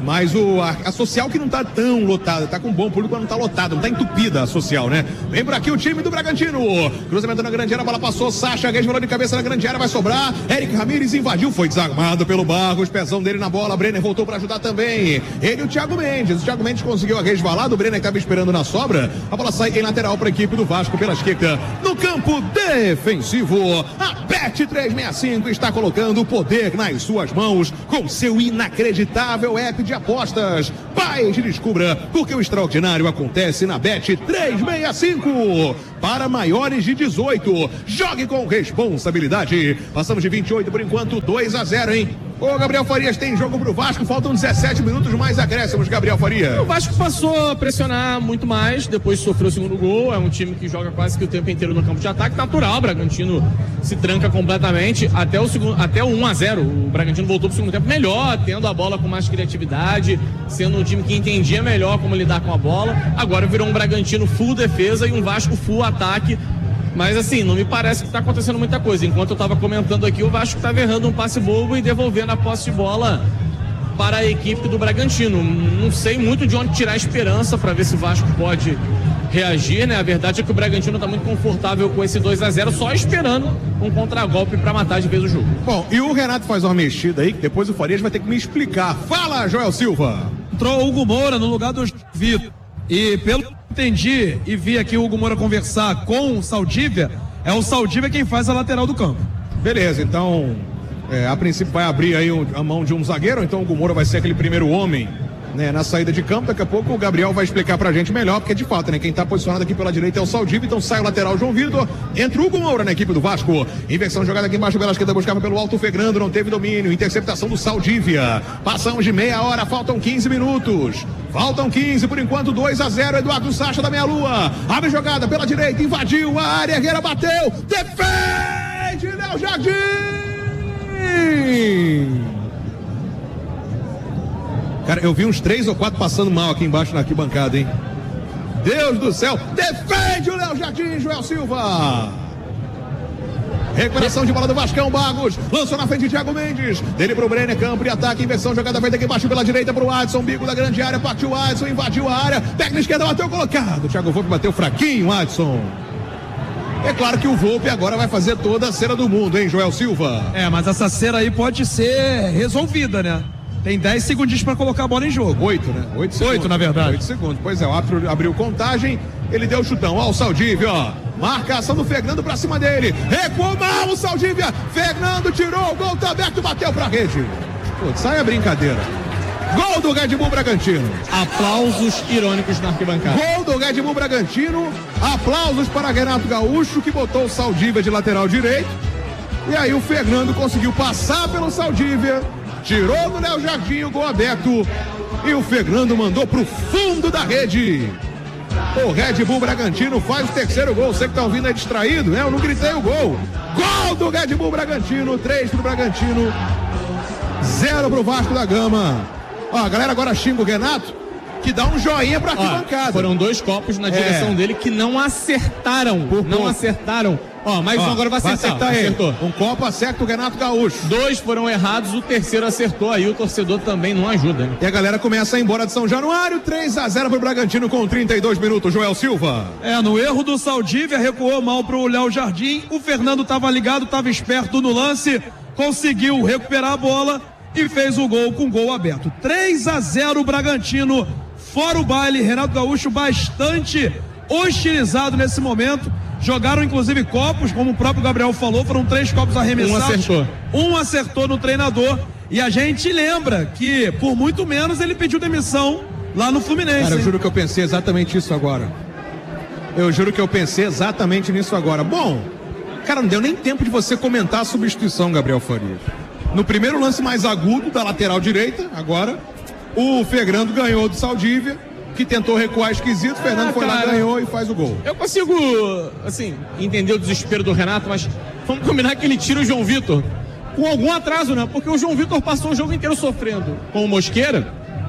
Mas o, a, a social que não tá tão lotada, tá com bom público, mas não tá lotada, não tá entupida a social, né? Vem por aqui o time do Bragantino. Cruzamento na grande área, a bola passou, Sacha Reis rolou de cabeça na grande área, vai sobrar. Eric Ramírez invadiu, foi desarmado pelo Barros, pezão dele na bola, Brenner voltou pra ajudar também. Ele e o Thiago Mendes, o Thiago Mendes conseguiu a resvalar, o Brenner que tava esperando na sobra. A bola sai em lateral pra equipe do Vasco pela esquerda. No campo defensivo, a Bet trezentos e sessenta e cinco está colocando o poder nas suas mãos com seu inacreditável app de apostas. Baixe e descubra porque o extraordinário acontece na Bet trezentos e sessenta e cinco. Para maiores de dezoito, jogue com responsabilidade. Passamos de vinte e oito por enquanto, dois a zero, hein? Ô, Gabriel Farias, tem jogo pro Vasco, faltam dezessete minutos mais acréscimos, Gabriel Farias.
O Vasco passou a pressionar muito mais, depois sofreu o segundo gol, é um time que joga quase que o tempo inteiro no campo de ataque, natural, o Bragantino se tranca completamente, até o, segundo, até o um a zero, o Bragantino voltou pro segundo tempo melhor, tendo a bola com mais criatividade, sendo um time que entendia melhor como lidar com a bola, agora virou um Bragantino full defesa e um Vasco full ataque. Mas assim, não me parece que está acontecendo muita coisa. Enquanto eu estava comentando aqui, o Vasco estava errando um passe bobo e devolvendo a posse de bola para a equipe do Bragantino. Não sei muito de onde tirar a esperança para ver se o Vasco pode reagir, né? A verdade é que o Bragantino está muito confortável com esse dois a zero, só esperando um contragolpe para matar de vez o jogo.
Bom, e o Renato faz uma mexida aí, que depois o Farias vai ter que me explicar. Fala, Joel Silva!
Entrou o Hugo Moura no lugar do Vitor. E pelo que entendi e vi aqui o Hugo Moura conversar com o Saldívia, é o Saldívia quem faz a lateral do campo.
Beleza, então é, a princípio vai abrir aí um, a mão de um zagueiro, então o Hugo Moura vai ser aquele primeiro homem, né, na saída de campo. Daqui a pouco o Gabriel vai explicar pra gente melhor, porque de fato, né, quem tá posicionado aqui pela direita é o Saldívia, então sai o lateral João Vitor, entra o Hugo Moura na equipe do Vasco, inversão jogada aqui embaixo pela esquerda, buscava pelo alto o Fegrando, não teve domínio, interceptação do Saldívia, passamos de meia hora, faltam quinze minutos, faltam quinze, por enquanto dois a zero, Eduardo Sacha da meia-lua, abre jogada pela direita, invadiu a área, Herrera bateu, defende, Léo Jardim! Cara, eu vi uns três ou quatro passando mal aqui embaixo na arquibancada, hein? Deus do céu! Defende o Léo Jardim, Joel Silva! Recuperação de bola do Vascão, Bagos. Lançou na frente de Thiago Mendes. Dele pro Brenner, campo de ataque, inversão, jogada feita aqui embaixo pela direita pro Adson, bico da grande área, partiu o Adson, invadiu a área, pega na esquerda, bateu colocado. Thiago Volpe bateu fraquinho, Adson. É claro que o Volpe agora vai fazer toda a cera do mundo, hein, Joel Silva?
É, mas essa cera aí pode ser resolvida, né? Tem dez segundinhos para colocar a bola em jogo.
Oito, né? Oito segundos.
Oito, na verdade.
Oito segundos. Pois é, o árbitro abriu contagem, ele deu o chutão. Ó, o Saldívia, ó. Marcação do Fernando pra cima dele. Recuou mal o Saldívia. Fernando tirou, o gol tá aberto, bateu pra rede. Putz, sai a brincadeira. Gol do Red Bull Bragantino.
Aplausos irônicos na arquibancada.
Gol do Red Bull Bragantino. Aplausos para Renato Gaúcho, que botou o Saldívia de lateral direito. E aí o Fernando conseguiu passar pelo Saldívia. Tirou do Léo Jardim, o gol aberto. E o Fernando mandou pro fundo da rede. O Red Bull Bragantino faz o terceiro gol. Você que tá ouvindo é distraído, né? Eu não gritei o gol. Gol do Red Bull Bragantino. Três pro Bragantino. Zero pro Vasco da Gama. Ó, a galera agora xinga o Renato, que dá um joinha pra arquibancada.
Foram dois copos na direção é. dele que não acertaram. Por não pouco. acertaram. Ó, mais Ó, um agora vai acertar.
Vai acertar acertou. Um copo acerta o Renato Gaúcho.
Dois foram errados, o terceiro acertou. Aí o torcedor também não ajuda, né?
E a galera começa a ir embora de São Januário. três a zero pro Bragantino com trinta e dois minutos. Joel Silva.
É, no erro do Saldívia, recuou mal pro Léo Jardim. O Fernando tava ligado, tava esperto no lance. Conseguiu recuperar a bola e fez o gol com gol aberto. três a zero Bragantino. Fora o baile, Renato Gaúcho bastante hostilizado nesse momento. Jogaram inclusive copos, como o próprio Gabriel falou, foram três copos arremessados.
Um acertou.
Um acertou no treinador. E a gente lembra que, por muito menos, ele pediu demissão lá no Fluminense.
Cara, eu
hein?
juro que eu pensei exatamente isso agora. Eu juro que eu pensei exatamente nisso agora. Bom, cara, não deu nem tempo de você comentar a substituição, Gabriel Farias. No primeiro lance mais agudo da lateral direita, agora, o Fegrando ganhou do Saldívia, que tentou recuar esquisito, o Fernando ah, foi cara, lá, ganhou e faz o gol.
Eu consigo, assim, entender o desespero do Renato, mas vamos combinar que ele tira o João Vitor com algum atraso, né? Porque o João Vitor passou o jogo inteiro sofrendo com o Mosqueira,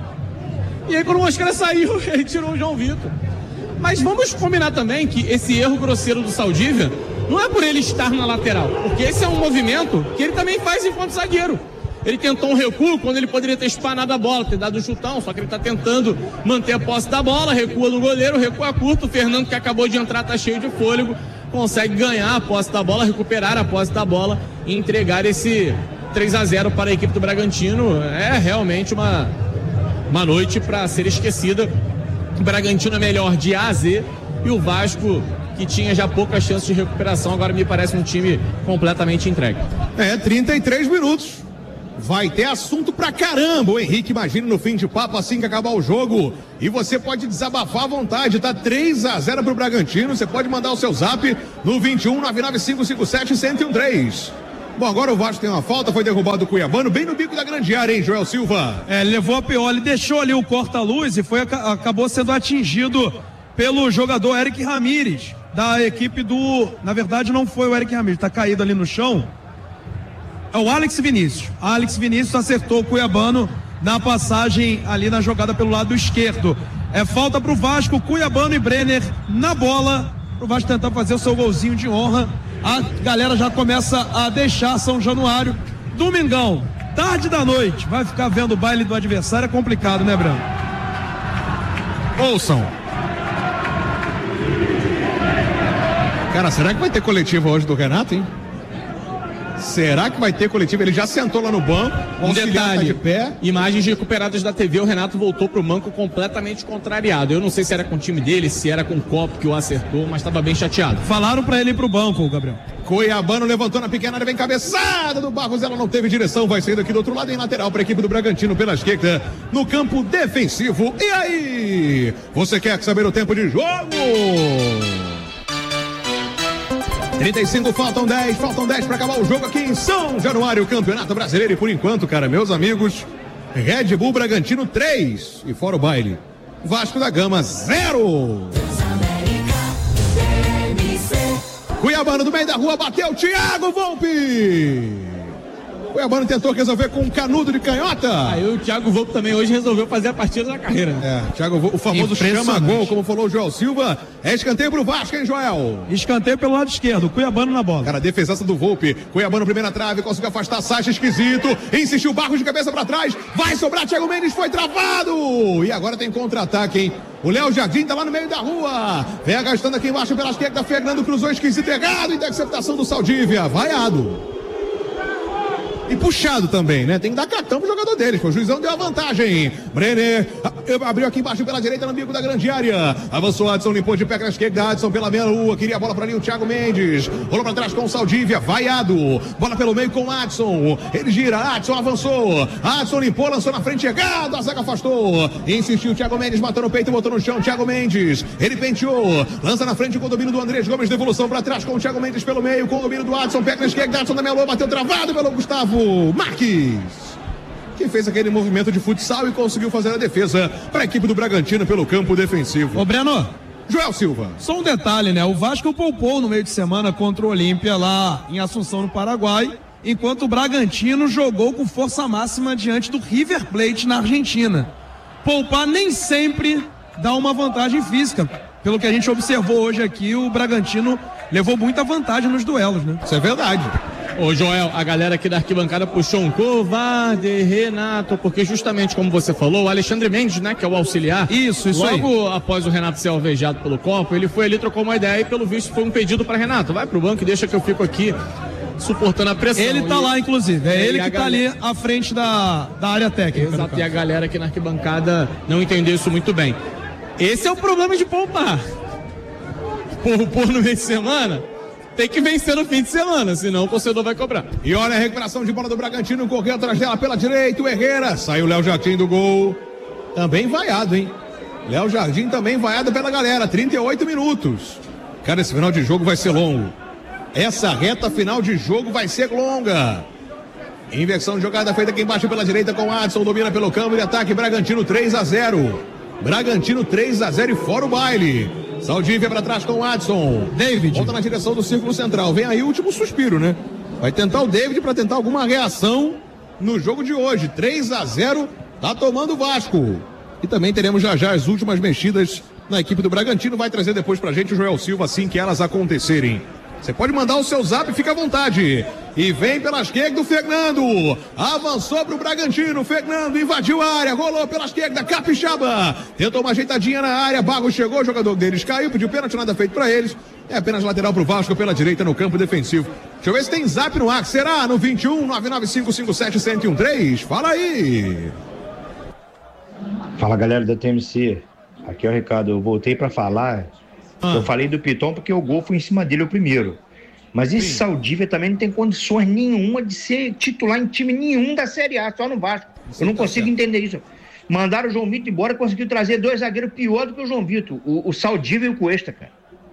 e aí quando o Mosqueira saiu, ele tirou o João Vitor. Mas vamos combinar também que esse erro grosseiro do Saldívia não é por ele estar na lateral, porque esse é um movimento que ele também faz enquanto zagueiro. Ele tentou um recuo quando ele poderia ter espanado a bola, ter dado um chutão, só que ele está tentando manter a posse da bola, recua no goleiro, recua curto. O Fernando, que acabou de entrar, está cheio de fôlego, consegue ganhar a posse da bola, recuperar a posse da bola e entregar esse três a zero para a equipe do Bragantino. É realmente uma, uma noite para ser esquecida. O Bragantino é melhor de A a Z e o Vasco, que tinha já poucas chances de recuperação, agora me parece um time completamente entregue.
É, trinta e três minutos. Vai ter assunto pra caramba, o Henrique, imagina no fim de papo assim que acabar o jogo. E você pode desabafar à vontade, tá três a zero pro Bragantino. Você pode mandar o seu zap no vinte e um, nove nove cinco cinco sete, um zero um três. Bom, agora o Vasco tem uma falta, foi derrubado o Cuiabano, bem no bico da grande área, hein, Joel Silva?
É, levou a pior, ele deixou ali o corta-luz e foi, acabou sendo atingido pelo jogador Eric Ramírez, da equipe do... Na verdade não foi o Eric Ramírez, tá caído ali no chão. É o Alex Vinícius. Alex Vinícius acertou o Cuiabano na passagem ali na jogada pelo lado esquerdo. É falta pro Vasco, Cuiabano e Brenner na bola, pro Vasco tentar fazer o seu golzinho de honra. A galera já começa a deixar São Januário. Domingão, tarde da noite, vai ficar vendo o baile do adversário, é complicado, né, Brano?
Ouçam. Cara, será que vai ter coletiva hoje do Renato, hein? Será que vai ter coletiva? Ele já sentou lá no banco.
Um detalhe,
tá de pé.
Imagens recuperadas da T V, o Renato voltou pro banco completamente contrariado. Eu não sei se era com o time dele, se era com o Copo que o acertou, mas estava bem chateado.
Falaram pra ele ir pro banco, Gabriel.
Cuiabano levantou na pequena área, vem cabeçada do Barros, ela não teve direção, vai sair daqui do outro lado em lateral para a equipe do Bragantino pela esquerda, no campo defensivo. E aí? Você quer saber o tempo de jogo? trinta e cinco, faltam dez, faltam dez para acabar o jogo aqui em São Januário, Campeonato Brasileiro. E por enquanto, cara, meus amigos, Red Bull Bragantino três e fora o baile, Vasco da Gama zero. Cuiabano do meio da rua, bateu, Thiago Volpe. Cuiabano tentou resolver com um canudo de canhota.
Aí o Thiago Volpe também hoje resolveu fazer a partida da carreira.
É, Thiago Volpe, o famoso chama-gol, como falou o Joel Silva. É escanteio pro Vasco, hein, Joel?
Escanteio pelo lado esquerdo, Cuiabano na bola.
Cara, defesaça do Volpe. Cuiabano, primeira trave, conseguiu afastar Sacha, esquisito. Insistiu Barros de cabeça pra trás. Vai sobrar, Thiago Mendes foi travado. E agora tem contra-ataque, hein? O Léo Jardim tá lá no meio da rua. Vem agastando aqui embaixo pela esquerda. Fernando cruzou esquisito, errado. Interceptação do Saldívia. Vaiado. E puxado também, né? Tem que dar cartão pro jogador deles. O juizão deu a vantagem. Brenner abriu aqui embaixo pela direita no bico da grande área. Avançou Adson, limpou de pé com a esquerda. Adson pela meia lua. Queria a bola pra ali o Thiago Mendes. Rolou pra trás com o Saldívia. Vaiado. Bola pelo meio com o Adson. Ele gira. Adson avançou. Adson limpou, lançou na frente. Chegado. A zaga afastou. Insistiu o Thiago Mendes. Matou no peito, botou no chão. Thiago Mendes. Ele penteou. Lança na frente com o domínio do Andrés Gomes. Devolução pra trás com o Thiago Mendes pelo meio. Com o domínio do Adson. Pé com a esquerda. Adson na meia lua. Bateu travado pelo Gustavo Marques, que fez aquele movimento de futsal e conseguiu fazer a defesa para a equipe do Bragantino pelo campo defensivo.
Ô Breno,
Joel Silva.
Só um detalhe, né? O Vasco poupou no meio de semana contra o Olímpia lá em Assunção, no Paraguai, enquanto o Bragantino jogou com força máxima diante do River Plate na Argentina. Poupar nem sempre dá uma vantagem física. Pelo que a gente observou hoje aqui, o Bragantino levou muita vantagem nos duelos, né?
Isso é verdade.
Ô Joel, a galera aqui da arquibancada puxou um covarde, Renato, porque justamente como você falou, o Alexandre Mendes, né, que é o auxiliar.
Isso, isso
logo aí. Logo após o Renato ser alvejado pelo copo, ele foi ali, trocou uma ideia e pelo visto foi um pedido para Renato. Vai pro banco e deixa que eu fico aqui suportando a pressão.
Ele tá
e...
lá, inclusive. É ele que tá
galera...
ali à frente da, da área técnica.
Exato, e a galera aqui na arquibancada não entendeu isso muito bem. Esse é o problema de poupar. Por, por no meio de semana, tem que vencer no fim de semana, senão o torcedor vai cobrar.
E olha a recuperação de bola do Bragantino, correu atrás dela pela direita, o Herrera, saiu o Léo Jardim do gol. Também vaiado, hein? Léo Jardim também vaiado pela galera, trinta e oito minutos. Cara, esse final de jogo vai ser longo. Essa reta final de jogo vai ser longa. Inversão de jogada feita aqui embaixo pela direita com o Adson, domina pelo campo de ataque, Bragantino três a zero. Bragantino três a zero e fora o baile. Saldívia para trás com o Adson.
David.
Volta na direção do círculo central. Vem aí o último suspiro, né? Vai tentar o David para tentar alguma reação no jogo de hoje. três a zero, tá tomando o Vasco. E também teremos já já as últimas mexidas na equipe do Bragantino. Vai trazer depois pra gente o Joel Silva assim que elas acontecerem. Você pode mandar o seu zap, fica à vontade. E vem pela esquerda o Fernando. Avançou pro Bragantino. Fernando invadiu a área. Rolou pela esquerda. Capixaba. Tentou uma ajeitadinha na área. Barros chegou. O jogador deles caiu. Pediu pênalti. Nada feito pra eles. É apenas lateral pro Vasco pela direita no campo defensivo. Deixa eu ver se tem zap no ar. Será? No vinte e um, nove nove cinco cinco sete, um zero um três. Fala aí.
Fala, galera da T M C. Aqui é o Ricardo. Eu voltei pra falar. Ah. Eu falei do Piton porque o gol foi em cima dele o primeiro. Mas esse Sim. Saldívia também não tem condições nenhuma de ser titular em time nenhum da Série A, só no Vasco. Você Eu não tá consigo certo. entender isso. Mandaram o João Vitor embora e conseguiu trazer dois zagueiros pior do que o João Vitor. O, o Saldívia e o Cuesta, cara.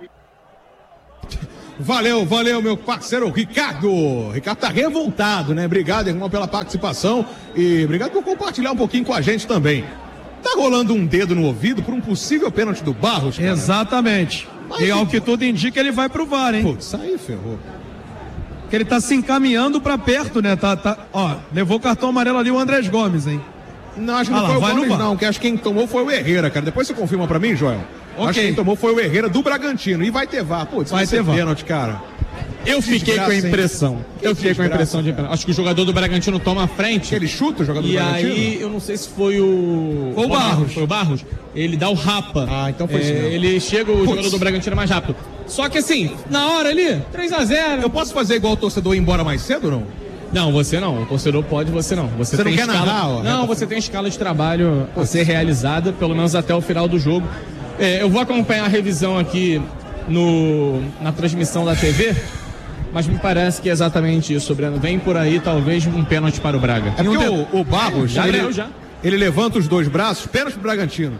Valeu, valeu, meu parceiro Ricardo. Ricardo tá revoltado, né? Obrigado, irmão, pela participação. E obrigado por compartilhar um pouquinho com a gente também. Tá rolando um dedo no ouvido por um possível pênalti do Barros, cara?
Exatamente. Mas e ao que tudo indica, ele vai pro V A R, hein?
Putz, aí ferrou.
Que ele tá se encaminhando pra perto, né? Tá, tá, ó, levou o cartão amarelo ali o Andrés Gomes, hein?
Não, acho que ah, não lá, foi o Gomes, não, que acho que quem tomou foi o Herrera, cara. Depois você confirma pra mim, Joel? Okay. Acho que quem tomou foi o Herrera do Bragantino. E vai ter V A R. Putz, vai, vai ter pênalti, cara.
Eu fiquei com a impressão. Eu fiquei com a impressão de pênalti. Acho que o jogador do Bragantino toma a frente.
Ele chuta o jogador do Bragantino?
E aí, eu não sei se foi o...
Foi o Barros.
Foi o Barros. Ele dá o rapa.
Ah, então foi isso.
É, ele chega, o Putz. jogador do Bragantino é mais rápido. Só que assim, na hora ali, três a zero.
Eu posso fazer igual o torcedor ir embora mais cedo ou não?
Não, você não. O torcedor pode, você não. Você,
você
tem
não quer
escala...
narrar, ó.
Não, você tem escala de trabalho a ser realizada, pelo menos até o final do jogo. É, eu vou acompanhar a revisão aqui no, na transmissão da T V, mas me parece que é exatamente isso, Breno. Vem por aí, talvez, um pênalti para o Braga.
É porque o, o Barros,
já
ele,
leu, já.
ele levanta os dois braços, pênalti pro Bragantino.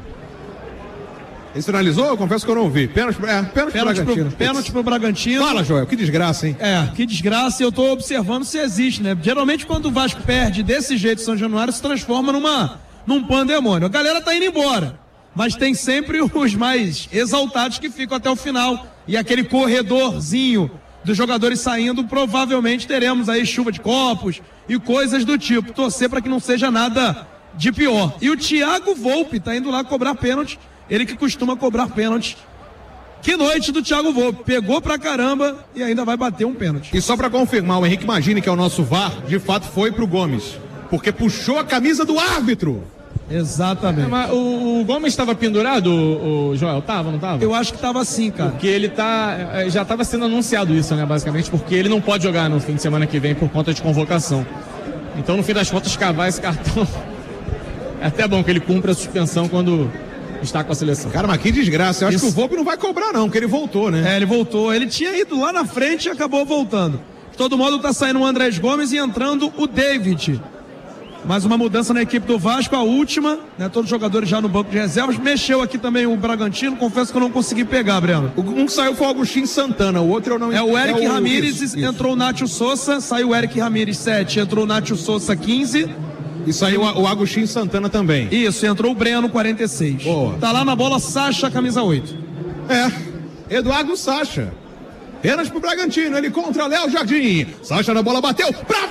Ele sinalizou? Eu confesso que eu não vi. Pênalti, é, pênalti, pênalti pro Bragantino.
Pro, pênalti pro Bragantino.
Fala, Joel, que desgraça, hein?
É, que desgraça, e eu tô observando se existe, né? Geralmente quando o Vasco perde desse jeito São Januário, se transforma numa, num pandemônio. A galera tá indo embora, mas tem sempre os mais exaltados que ficam até o final. E aquele corredorzinho dos jogadores saindo, provavelmente teremos aí chuva de copos e coisas do tipo. Torcer para que não seja nada de pior. E o Thiago Volpe tá indo lá cobrar pênalti. Ele que costuma cobrar pênalti. Que noite do Thiago Volpe. Pegou pra caramba e ainda vai bater um pênalti.
E só pra confirmar, o Henrique Magini, que é o nosso V A R, de fato foi pro Gomes. Porque puxou a camisa do árbitro.
Exatamente.
É, mas o, o Gomes estava pendurado, o, o Joel? Tava, não tava?
Eu acho que tava sim, cara.
Porque ele tá... Já tava sendo anunciado isso, né, basicamente, porque ele não pode jogar no fim de semana que vem por conta de convocação. Então, no fim das contas, cavar esse cartão... É até bom que ele cumpra a suspensão quando... está com a seleção.
Cara, mas que desgraça. Eu acho Isso. que o Volpe não vai cobrar, não, porque ele voltou, né?
É, ele voltou. Ele tinha ido lá na frente e acabou voltando. De todo modo, tá saindo o Andrés Gomes e entrando o David. Mais uma mudança na equipe do Vasco, a última, né? Todos os jogadores já no banco de reservas. Mexeu aqui também o Bragantino. Confesso que eu não consegui pegar, Breno.
Um que saiu foi o Agostinho Santana, o outro eu não...
É o Eric é o... Ramírez,
isso,
entrou
isso.
o Nátio Souza, saiu o Eric Ramírez sete, entrou o Nátio Souza quinze.
E saiu o Agostinho Santana também.
Isso, entrou o Breno, quarenta e seis.
Boa.
Tá lá na bola, Sacha, camisa oito.
É, Eduardo Sacha. Pênalti pro Bragantino, ele contra Léo Jardim. Sacha na bola, bateu pra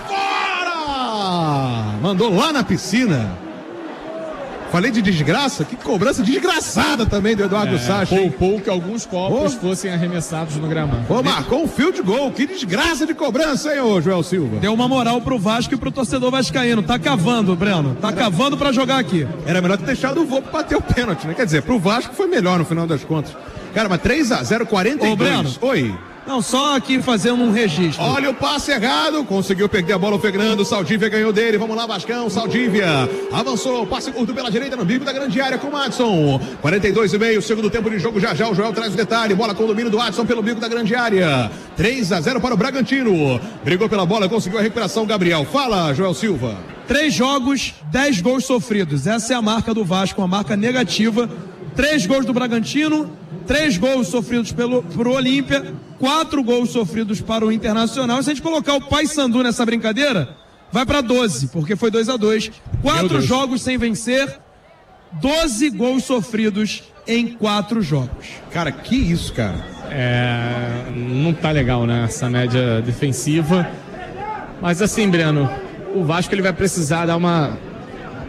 fora! Mandou lá na piscina. Falei de desgraça, que cobrança desgraçada também do Eduardo é, Sacha.
Poupou que alguns copos oh. fossem arremessados no gramado.
Ô, oh, marcou um field goal, que desgraça de cobrança, hein, ô Joel Silva.
Deu uma moral pro Vasco e pro torcedor vascaíno. Tá cavando, Breno, tá Era... cavando pra jogar aqui.
Era melhor ter deixado o Volpe bater o pênalti, né? Quer dizer, pro Vasco foi melhor no final das contas. Cara, mas três a zero, quarenta e dois.
Ô, Breno.
Oi.
Não, só aqui fazendo um registro.
Olha o passe errado, conseguiu perder a bola o Fernando, Saldívia ganhou dele, vamos lá Vascão, Saldívia, avançou, passe curto pela direita no bico da grande área com o Adson, quarenta e dois e meio, segundo tempo de jogo, já já o Joel traz o detalhe, bola com o domínio do Adson pelo bico da grande área, três a zero para o Bragantino, brigou pela bola, conseguiu a recuperação, Gabriel, fala Joel Silva.
Três jogos, dez gols sofridos, essa é a marca do Vasco, uma marca negativa, três gols do Bragantino, três gols sofridos pelo pro Olímpia, quatro gols sofridos para o Internacional. Se a gente colocar o Paysandu nessa brincadeira, vai para doze, porque foi dois a dois. Quatro jogos sem vencer, doze gols sofridos em quatro jogos.
Cara, que isso, cara?
É, não tá legal, né, essa média defensiva. Mas assim, Breno, o Vasco ele vai precisar dar uma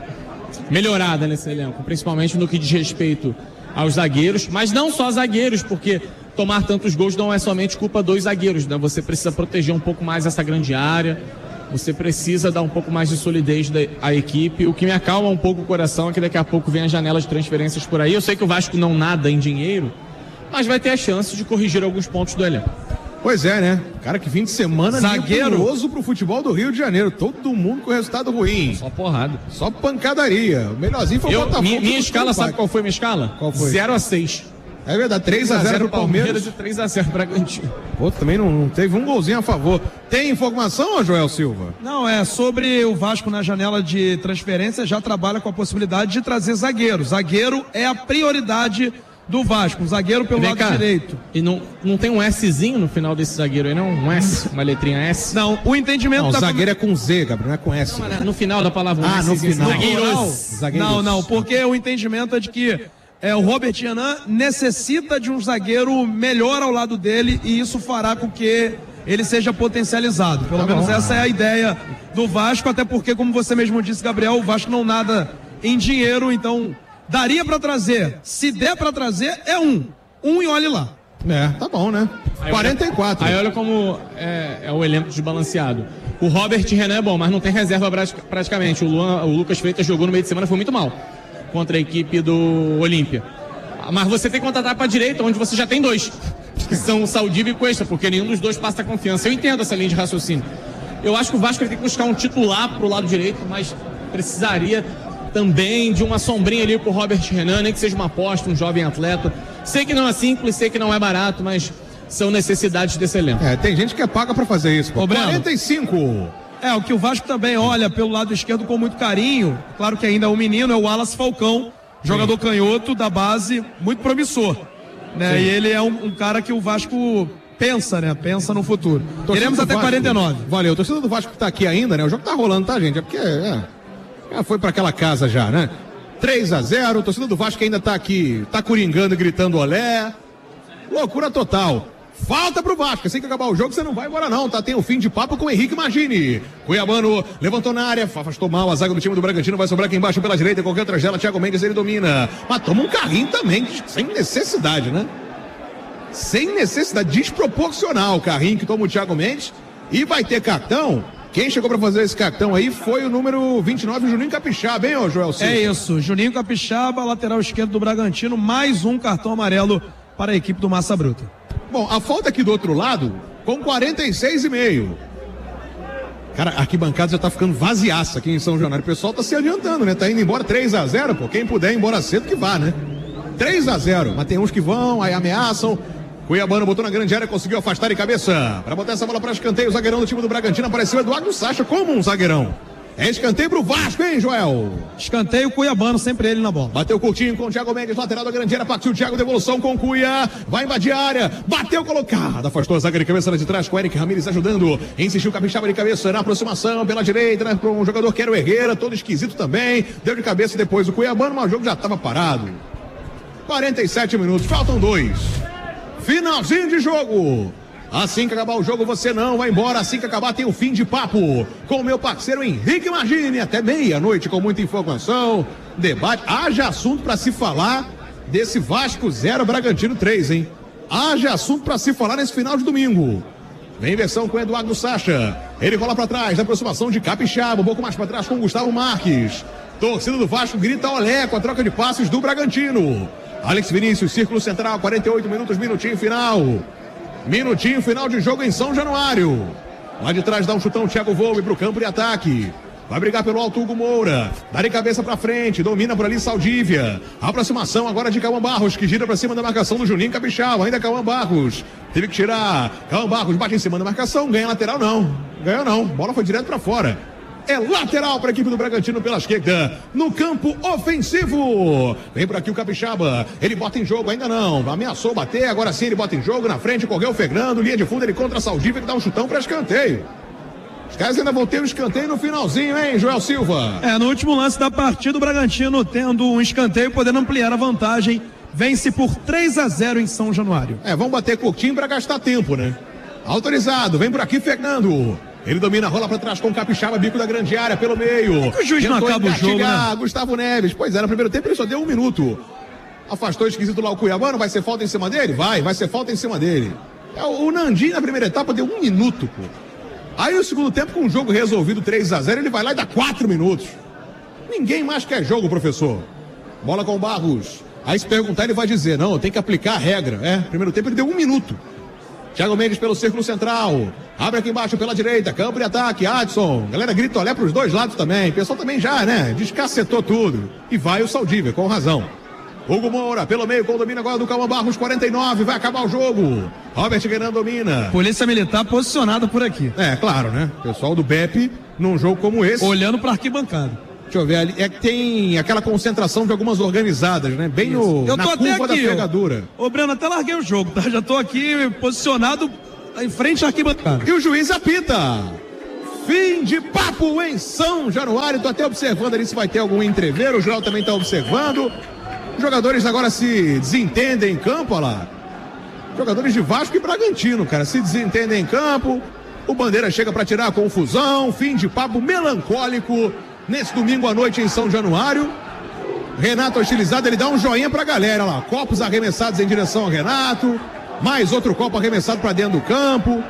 melhorada nesse elenco, principalmente no que diz respeito aos zagueiros, mas não só zagueiros, porque tomar tantos gols não é somente culpa dos zagueiros, né? Você precisa proteger um pouco mais essa grande área, você precisa dar um pouco mais de solidez da, à equipe. O que me acalma um pouco o coração é que daqui a pouco vem a janela de transferências por aí. Eu sei que o Vasco não nada em dinheiro, mas vai ter a chance de corrigir alguns pontos do elenco.
Pois é, né? Cara, que fim de semana
zagueiro
pro futebol do Rio de Janeiro. Todo mundo com resultado ruim.
Só porrada.
Só pancadaria. O melhorzinho foi o
Eu,
Botafogo.
Minha, minha escala, sabe qual foi a minha escala?
Qual foi?
zero a seis.
É verdade, três a zero pro Palmeiras.
E três a zero pro Bragantino.
Pô, também não, não teve um golzinho a favor. Tem informação, ô Joel Silva?
Não, é sobre o Vasco na janela de transferência, já trabalha com a possibilidade de trazer zagueiro. Zagueiro é a prioridade do Vasco, um zagueiro pelo lado
cá,
direito.
E não, não tem um Szinho no final desse zagueiro aí, não? Um S, uma letrinha S?
Não, o entendimento
não,
da...
O zagueiro é com Z, Gabriel, não é com S.
Não, né? No final da palavra, um
ah, no final.
Zagueiros.
Zagueiros. Não, não, porque o entendimento é de que é, o Robert Renan necessita de um zagueiro melhor ao lado dele e isso fará com que ele seja potencializado. Pelo tá menos bom. Essa é a ideia do Vasco, até porque, como você mesmo disse, Gabriel, o Vasco não nada em dinheiro, então daria pra trazer. Se der pra trazer, é um. Um e olhe lá.
É, tá bom, né?
Aí
quarenta e quatro.
Olha, aí olha como é, é o elenco desbalanceado. O Robert Renan é bom, mas não tem reserva praticamente. O, Luan, o Lucas Freitas jogou no meio de semana, foi muito mal contra a equipe do Olímpia. Mas você tem que contratar pra direita, onde você já tem dois, que são o Saldiva e Cuesta, porque nenhum dos dois passa confiança. Eu entendo essa linha de raciocínio. Eu acho que o Vasco tem que buscar um titular pro lado direito, mas precisaria também de uma sombrinha ali pro Robert Renan, nem que seja uma aposta, um jovem atleta. Sei que não é simples, sei que não é barato, mas são necessidades desse elenco.
É, tem gente que é paga pra fazer isso. Pô. quarenta e cinco.
É, o que o Vasco também olha pelo lado esquerdo com muito carinho, claro que ainda é um menino, é o Wallace Falcão, jogador Sim. canhoto da base, muito promissor, né? Sim. E ele é um, um cara que o Vasco pensa, né? Pensa no futuro. Iremos até Vasco, quarenta e nove.
Valeu, torcida do Vasco que tá aqui ainda, né? O jogo tá rolando, tá, gente? É porque é, já foi pra aquela casa já, né? três a zero, a torcida do Vasco que ainda tá aqui, tá coringando e gritando olé. Loucura total. Falta pro Vasco, assim que acabar o jogo você não vai embora não, tá? Tem o fim de papo com o Henrique Magini. Cuiabano levantou na área, afastou mal a zaga do time do Bragantino, vai sobrar aqui embaixo pela direita, qualquer tragédia, Thiago Mendes ele domina. Mas toma um carrinho também, sem necessidade, né? Sem necessidade, desproporcional o carrinho que toma o Thiago Mendes. E vai ter cartão. Quem chegou pra fazer esse cartão aí foi o número vinte e nove, Juninho Capixaba, hein, ô Joel Silva?
É isso, Juninho Capixaba, lateral esquerdo do Bragantino, mais um cartão amarelo para a equipe do Massa Bruta.
Bom, a falta aqui do outro lado, com quarenta e seis e meio. Cara, a arquibancada já tá ficando vaziaça aqui em São Januário. O pessoal tá se adiantando, né? Tá indo embora três a zero, pô. Quem puder ir embora cedo que vá, né? três a zero, mas tem uns que vão, aí ameaçam. Cuiabano botou na grande área, conseguiu afastar de cabeça. Para botar essa bola para escanteio, o zagueirão do time do Bragantino apareceu Eduardo Sacha como um zagueirão. É escanteio pro Vasco, hein, Joel?
Escanteio Cuiabano, sempre ele na bola.
Bateu curtinho com o Thiago Mendes, lateral da grande área, partiu o Thiago, devolução com o Cuia. Vai invadir a área, bateu colocada, afastou a zaga de cabeça lá de trás com o Eric Ramírez ajudando. Insistiu o Capixaba de cabeça na aproximação pela direita, né, para um jogador que era o Herrera, todo esquisito também. Deu de cabeça depois o Cuiabano, mas o jogo já estava parado. quarenta e sete minutos, faltam dois. Finalzinho de jogo. Assim que acabar o jogo, você não vai embora. Assim que acabar, tem o fim de papo com o meu parceiro Henrique Magini. Até meia-noite com muita informação, debate. Haja assunto para se falar desse Vasco zero, Bragantino três, hein? Haja assunto para se falar nesse final de domingo. Vem inversão com o Eduardo Sacha. Ele rola para trás, na aproximação de Capixaba. Um pouco mais para trás com o Gustavo Marques. Torcida do Vasco grita olé com a troca de passes do Bragantino. Alex Vinícius, círculo central, quarenta e oito minutos, minutinho final. Minutinho final de jogo em São Januário. Lá de trás dá um chutão, Thiago Volpe pro campo de ataque. Vai brigar pelo alto Hugo Moura. Dá de cabeça pra frente, domina por ali Saldívia. Aproximação agora de Cauã Barros, que gira pra cima da marcação do Juninho Capixaba. Ainda Cauã Barros. Teve que tirar. Cauã Barros bate em cima da marcação, ganha lateral não. Ganhou não, bola foi direto pra fora. É lateral para a equipe do Bragantino pela esquerda, no campo ofensivo. Vem por aqui o Capixaba, ele bota em jogo, ainda não, ameaçou bater, agora sim ele bota em jogo, na frente correu o Fernando, linha de fundo ele contra a Saldívia que dá um chutão para escanteio. Os caras ainda vão ter um escanteio no finalzinho, hein, Joel Silva?
É, no último lance da partida, o Bragantino tendo um escanteio, podendo ampliar a vantagem, vence por três a zero em São Januário.
É, vamos bater curtinho para gastar tempo, né? Autorizado, vem por aqui Fernando. Ele domina, rola pra trás com o Capixaba, bico da grande área, pelo meio.
O juiz não acaba o jogo, né?
Gustavo Neves. Pois é, no primeiro tempo ele só deu um minuto. afastou esquisito lá o Cuiabano, vai ser falta em cima dele? Vai, vai ser falta em cima dele. É, o, o Nandinho na primeira etapa deu um minuto, pô. Aí no segundo tempo, com o jogo resolvido três a zero, ele vai lá e dá quatro minutos. Ninguém mais quer jogo, professor. Bola com o Barros. Aí se perguntar, ele vai dizer, não, tem que aplicar a regra. É, primeiro tempo ele deu um minuto. Thiago Mendes pelo círculo central. Abre aqui embaixo pela direita, campo de ataque, Adson. Galera grita olhar para os dois lados também. O pessoal também já, né, descacetou tudo. E vai o Saldívia, com razão. Hugo Moura, pelo meio, com o domínio agora do Calma Barros, quarenta e nove, vai acabar o jogo. Robert Guenan domina.
Polícia Militar posicionada por aqui.
É, claro, né? Pessoal do B E P, num jogo como esse.
Olhando para arquibancada.
Deixa eu ver ali, é que tem aquela concentração de algumas organizadas, né? Bem no,
eu tô
na
até
curva
aqui,
da pegadura.
Ô, Breno, até larguei o jogo, tá? Já tô aqui posicionado em frente à arquibancada.
E o juiz apita. Fim de papo em São Januário. Tô até observando ali se vai ter algum entreveiro. O Joel também tá observando. Os jogadores agora se desentendem em campo, olha lá. Jogadores de Vasco e Bragantino, cara, se desentendem em campo. O Bandeira chega para tirar a confusão. Fim de papo melancólico nesse domingo à noite em São Januário. Renato hostilizado, ele dá um joinha pra galera lá. Copos arremessados em direção ao Renato. Mais outro copo arremessado para dentro do campo.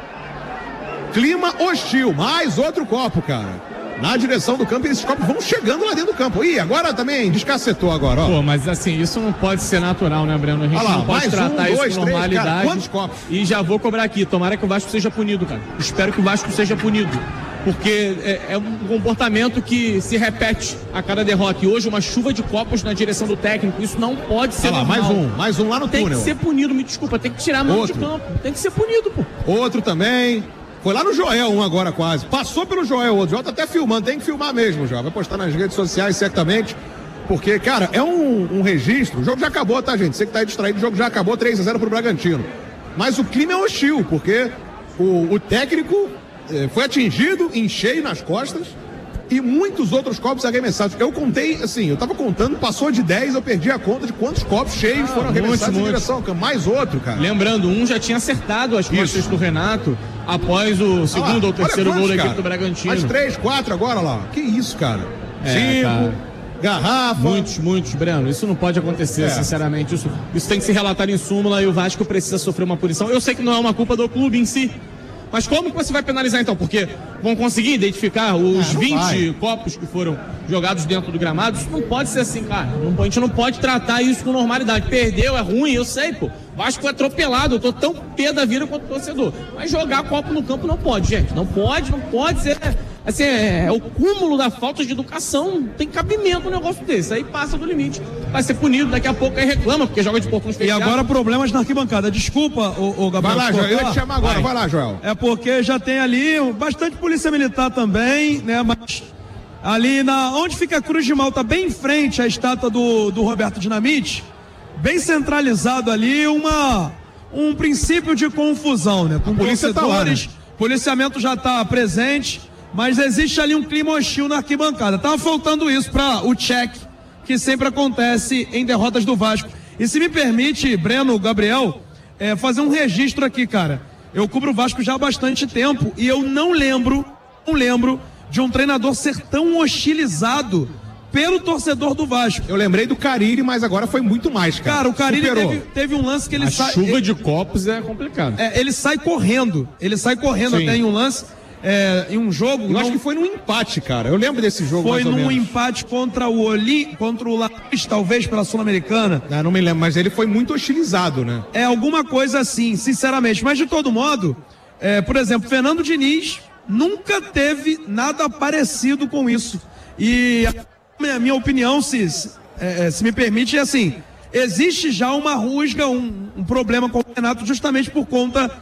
Clima hostil, mais outro copo, cara. Na direção do campo, e esses copos vão chegando lá dentro do campo. Ih, agora também descacetou agora, ó.
Pô, mas assim, isso não pode ser natural, né, Breno? A gente
lá,
não pode tratar
um,
isso
dois,
com normalidade.
Três, cara, quantos copos?
E já vou cobrar aqui, tomara que o Vasco seja punido, cara. Espero que o Vasco seja punido. Porque é, é um comportamento que se repete a cada derrota. E hoje uma chuva de copos na direção do técnico, isso não pode ser
lá,
normal.
mais um, mais um lá no
tem
túnel.
Tem que ser punido, me desculpa, tem que tirar a mão
Outro.
de campo. Tem que ser punido, pô.
Outro também. Foi lá no Joel um agora quase. Passou pelo Joel, o outro. Joel tá até filmando, tem que filmar mesmo, Joel. Vai postar nas redes sociais, certamente. Porque, cara, é um, um registro. O jogo já acabou, tá, gente? Você que tá aí distraído, o jogo já acabou, três a zero pro Bragantino. Mas o clima é hostil, porque o, o técnico eh, foi atingido em cheio nas costas e muitos outros copos arremessados. Eu contei, assim, eu tava contando, passou de dez, eu perdi a conta de quantos copos cheios ah, foram arremessados em direção ao campo. Mais outro, cara.
Lembrando, um já tinha acertado as costas Isso. do Renato após o segundo ah, ou terceiro quantos, gol da equipe do Bragantino.
Mais três, quatro agora lá. Que isso, cara?
É,
Cinco,
cara.
garrafa.
Muitos, muitos, Breno. Isso não pode acontecer, é. sinceramente. Isso, isso tem que se relatar em súmula e o Vasco precisa sofrer uma punição. Eu sei que não é uma culpa do clube em si. Mas como que você vai penalizar então? Porque vão conseguir identificar os ah, vinte vai. copos que foram jogados dentro do gramado? Isso não pode ser assim, cara. Não, a gente não pode tratar isso com normalidade. Perdeu, é ruim, eu sei, pô. Vasco foi atropelado, eu tô tão pé da vida quanto torcedor. Mas jogar copo no campo não pode, gente. Não pode, não pode ser. Assim, é, é o cúmulo da falta de educação. Não tem cabimento um negócio desse. Aí passa do limite. Vai ser punido, daqui a pouco aí reclama, porque joga de portões fechados.
E agora problemas na arquibancada. Desculpa, o, o Gabriel.
Vai lá, Joel. Eu ia te chamar agora. Vai. vai lá, Joel.
É porque já tem ali bastante polícia militar também, né? Mas ali na onde fica a Cruz de Malta, bem em frente à estátua do, do Roberto Dinamite, bem centralizado ali, uma, um princípio de confusão, né? Com polícia tá lá, né? Policiamento já está presente, mas existe ali um clima hostil na arquibancada. Tava faltando isso para o check que sempre acontece em derrotas do Vasco. E se me permite, Breno, Gabriel, é, fazer um registro aqui, cara. Eu cubro o Vasco já há bastante tempo e eu não lembro, não lembro de um treinador ser tão hostilizado pelo torcedor do Vasco.
Eu lembrei do Carille, mas agora foi muito mais, cara.
Cara, o Carille teve, teve um lance que ele
A
sai...
chuva
ele,
de copos é complicado.
É, ele sai correndo, ele sai correndo Sim. até em um lance, é, em um jogo...
Eu
não,
acho que foi num empate, cara. Eu lembro desse jogo
Foi
mais ou
num
menos.
empate contra o Oli, contra o Lanús, talvez, pela Sul-Americana.
Não, não me lembro, mas ele foi muito hostilizado, né?
É, alguma coisa assim, sinceramente. Mas, de todo modo, é, por exemplo, Fernando Diniz nunca teve nada parecido com isso. E... A minha opinião, se, é, se me permite, é assim, existe já uma rusga, um, um problema com o Renato justamente por conta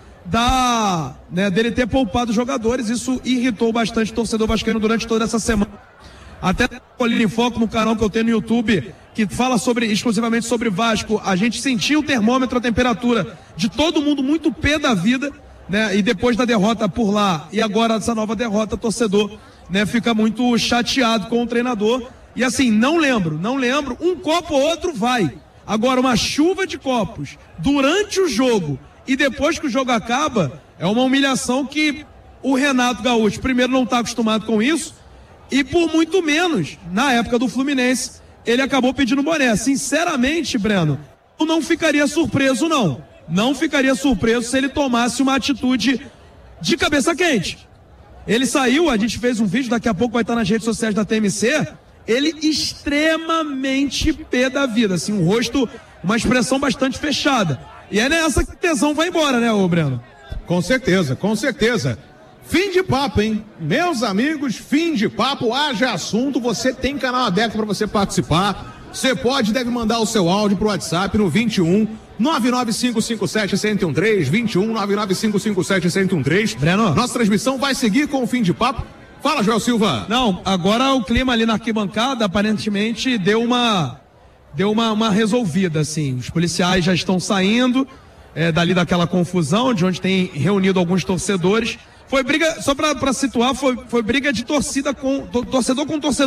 da, né, dele ter poupado jogadores. Isso irritou bastante o torcedor vascaíno durante toda essa semana. Até olhando em foco no canal que eu tenho no YouTube, que fala sobre, exclusivamente sobre Vasco, a gente sentiu o termômetro, a temperatura de todo mundo muito pé da vida, né? E depois da derrota por lá, e agora essa nova derrota, torcedor, né, fica muito chateado com o treinador. E assim, não lembro, não lembro, um copo ou outro vai. Agora, uma chuva de copos durante o jogo e depois que o jogo acaba, é uma humilhação que o Renato Gaúcho, primeiro, não está acostumado com isso, e por muito menos, na época do Fluminense, ele acabou pedindo boné. Sinceramente, Breno, eu não ficaria surpreso, não. Não ficaria surpreso se ele tomasse uma atitude de cabeça quente. Ele saiu, a gente fez um vídeo, daqui a pouco vai estar nas redes sociais da T M C, ele extremamente pé da vida, assim, um rosto, uma expressão bastante fechada. E é nessa que o tesão vai embora, né, ô Breno?
Com certeza, com certeza. Fim de papo, hein? Meus amigos, fim de papo, haja assunto, você tem canal aberto para você participar. Você pode, deve mandar o seu áudio pro WhatsApp no vinte e um, nove nove cinco cinco sete, seis um três, vinte e um, nove nove cinco cinco sete, seis um três.
Breno.
Nossa transmissão vai seguir com o fim de papo. Fala, Joel Silva.
Não, agora o clima ali na arquibancada aparentemente deu uma, deu uma, uma resolvida, assim. Os policiais já estão saindo é, dali daquela confusão, de onde tem reunido alguns torcedores. Foi briga, só pra, pra situar, foi, foi briga de torcida com, torcedor com torcedor.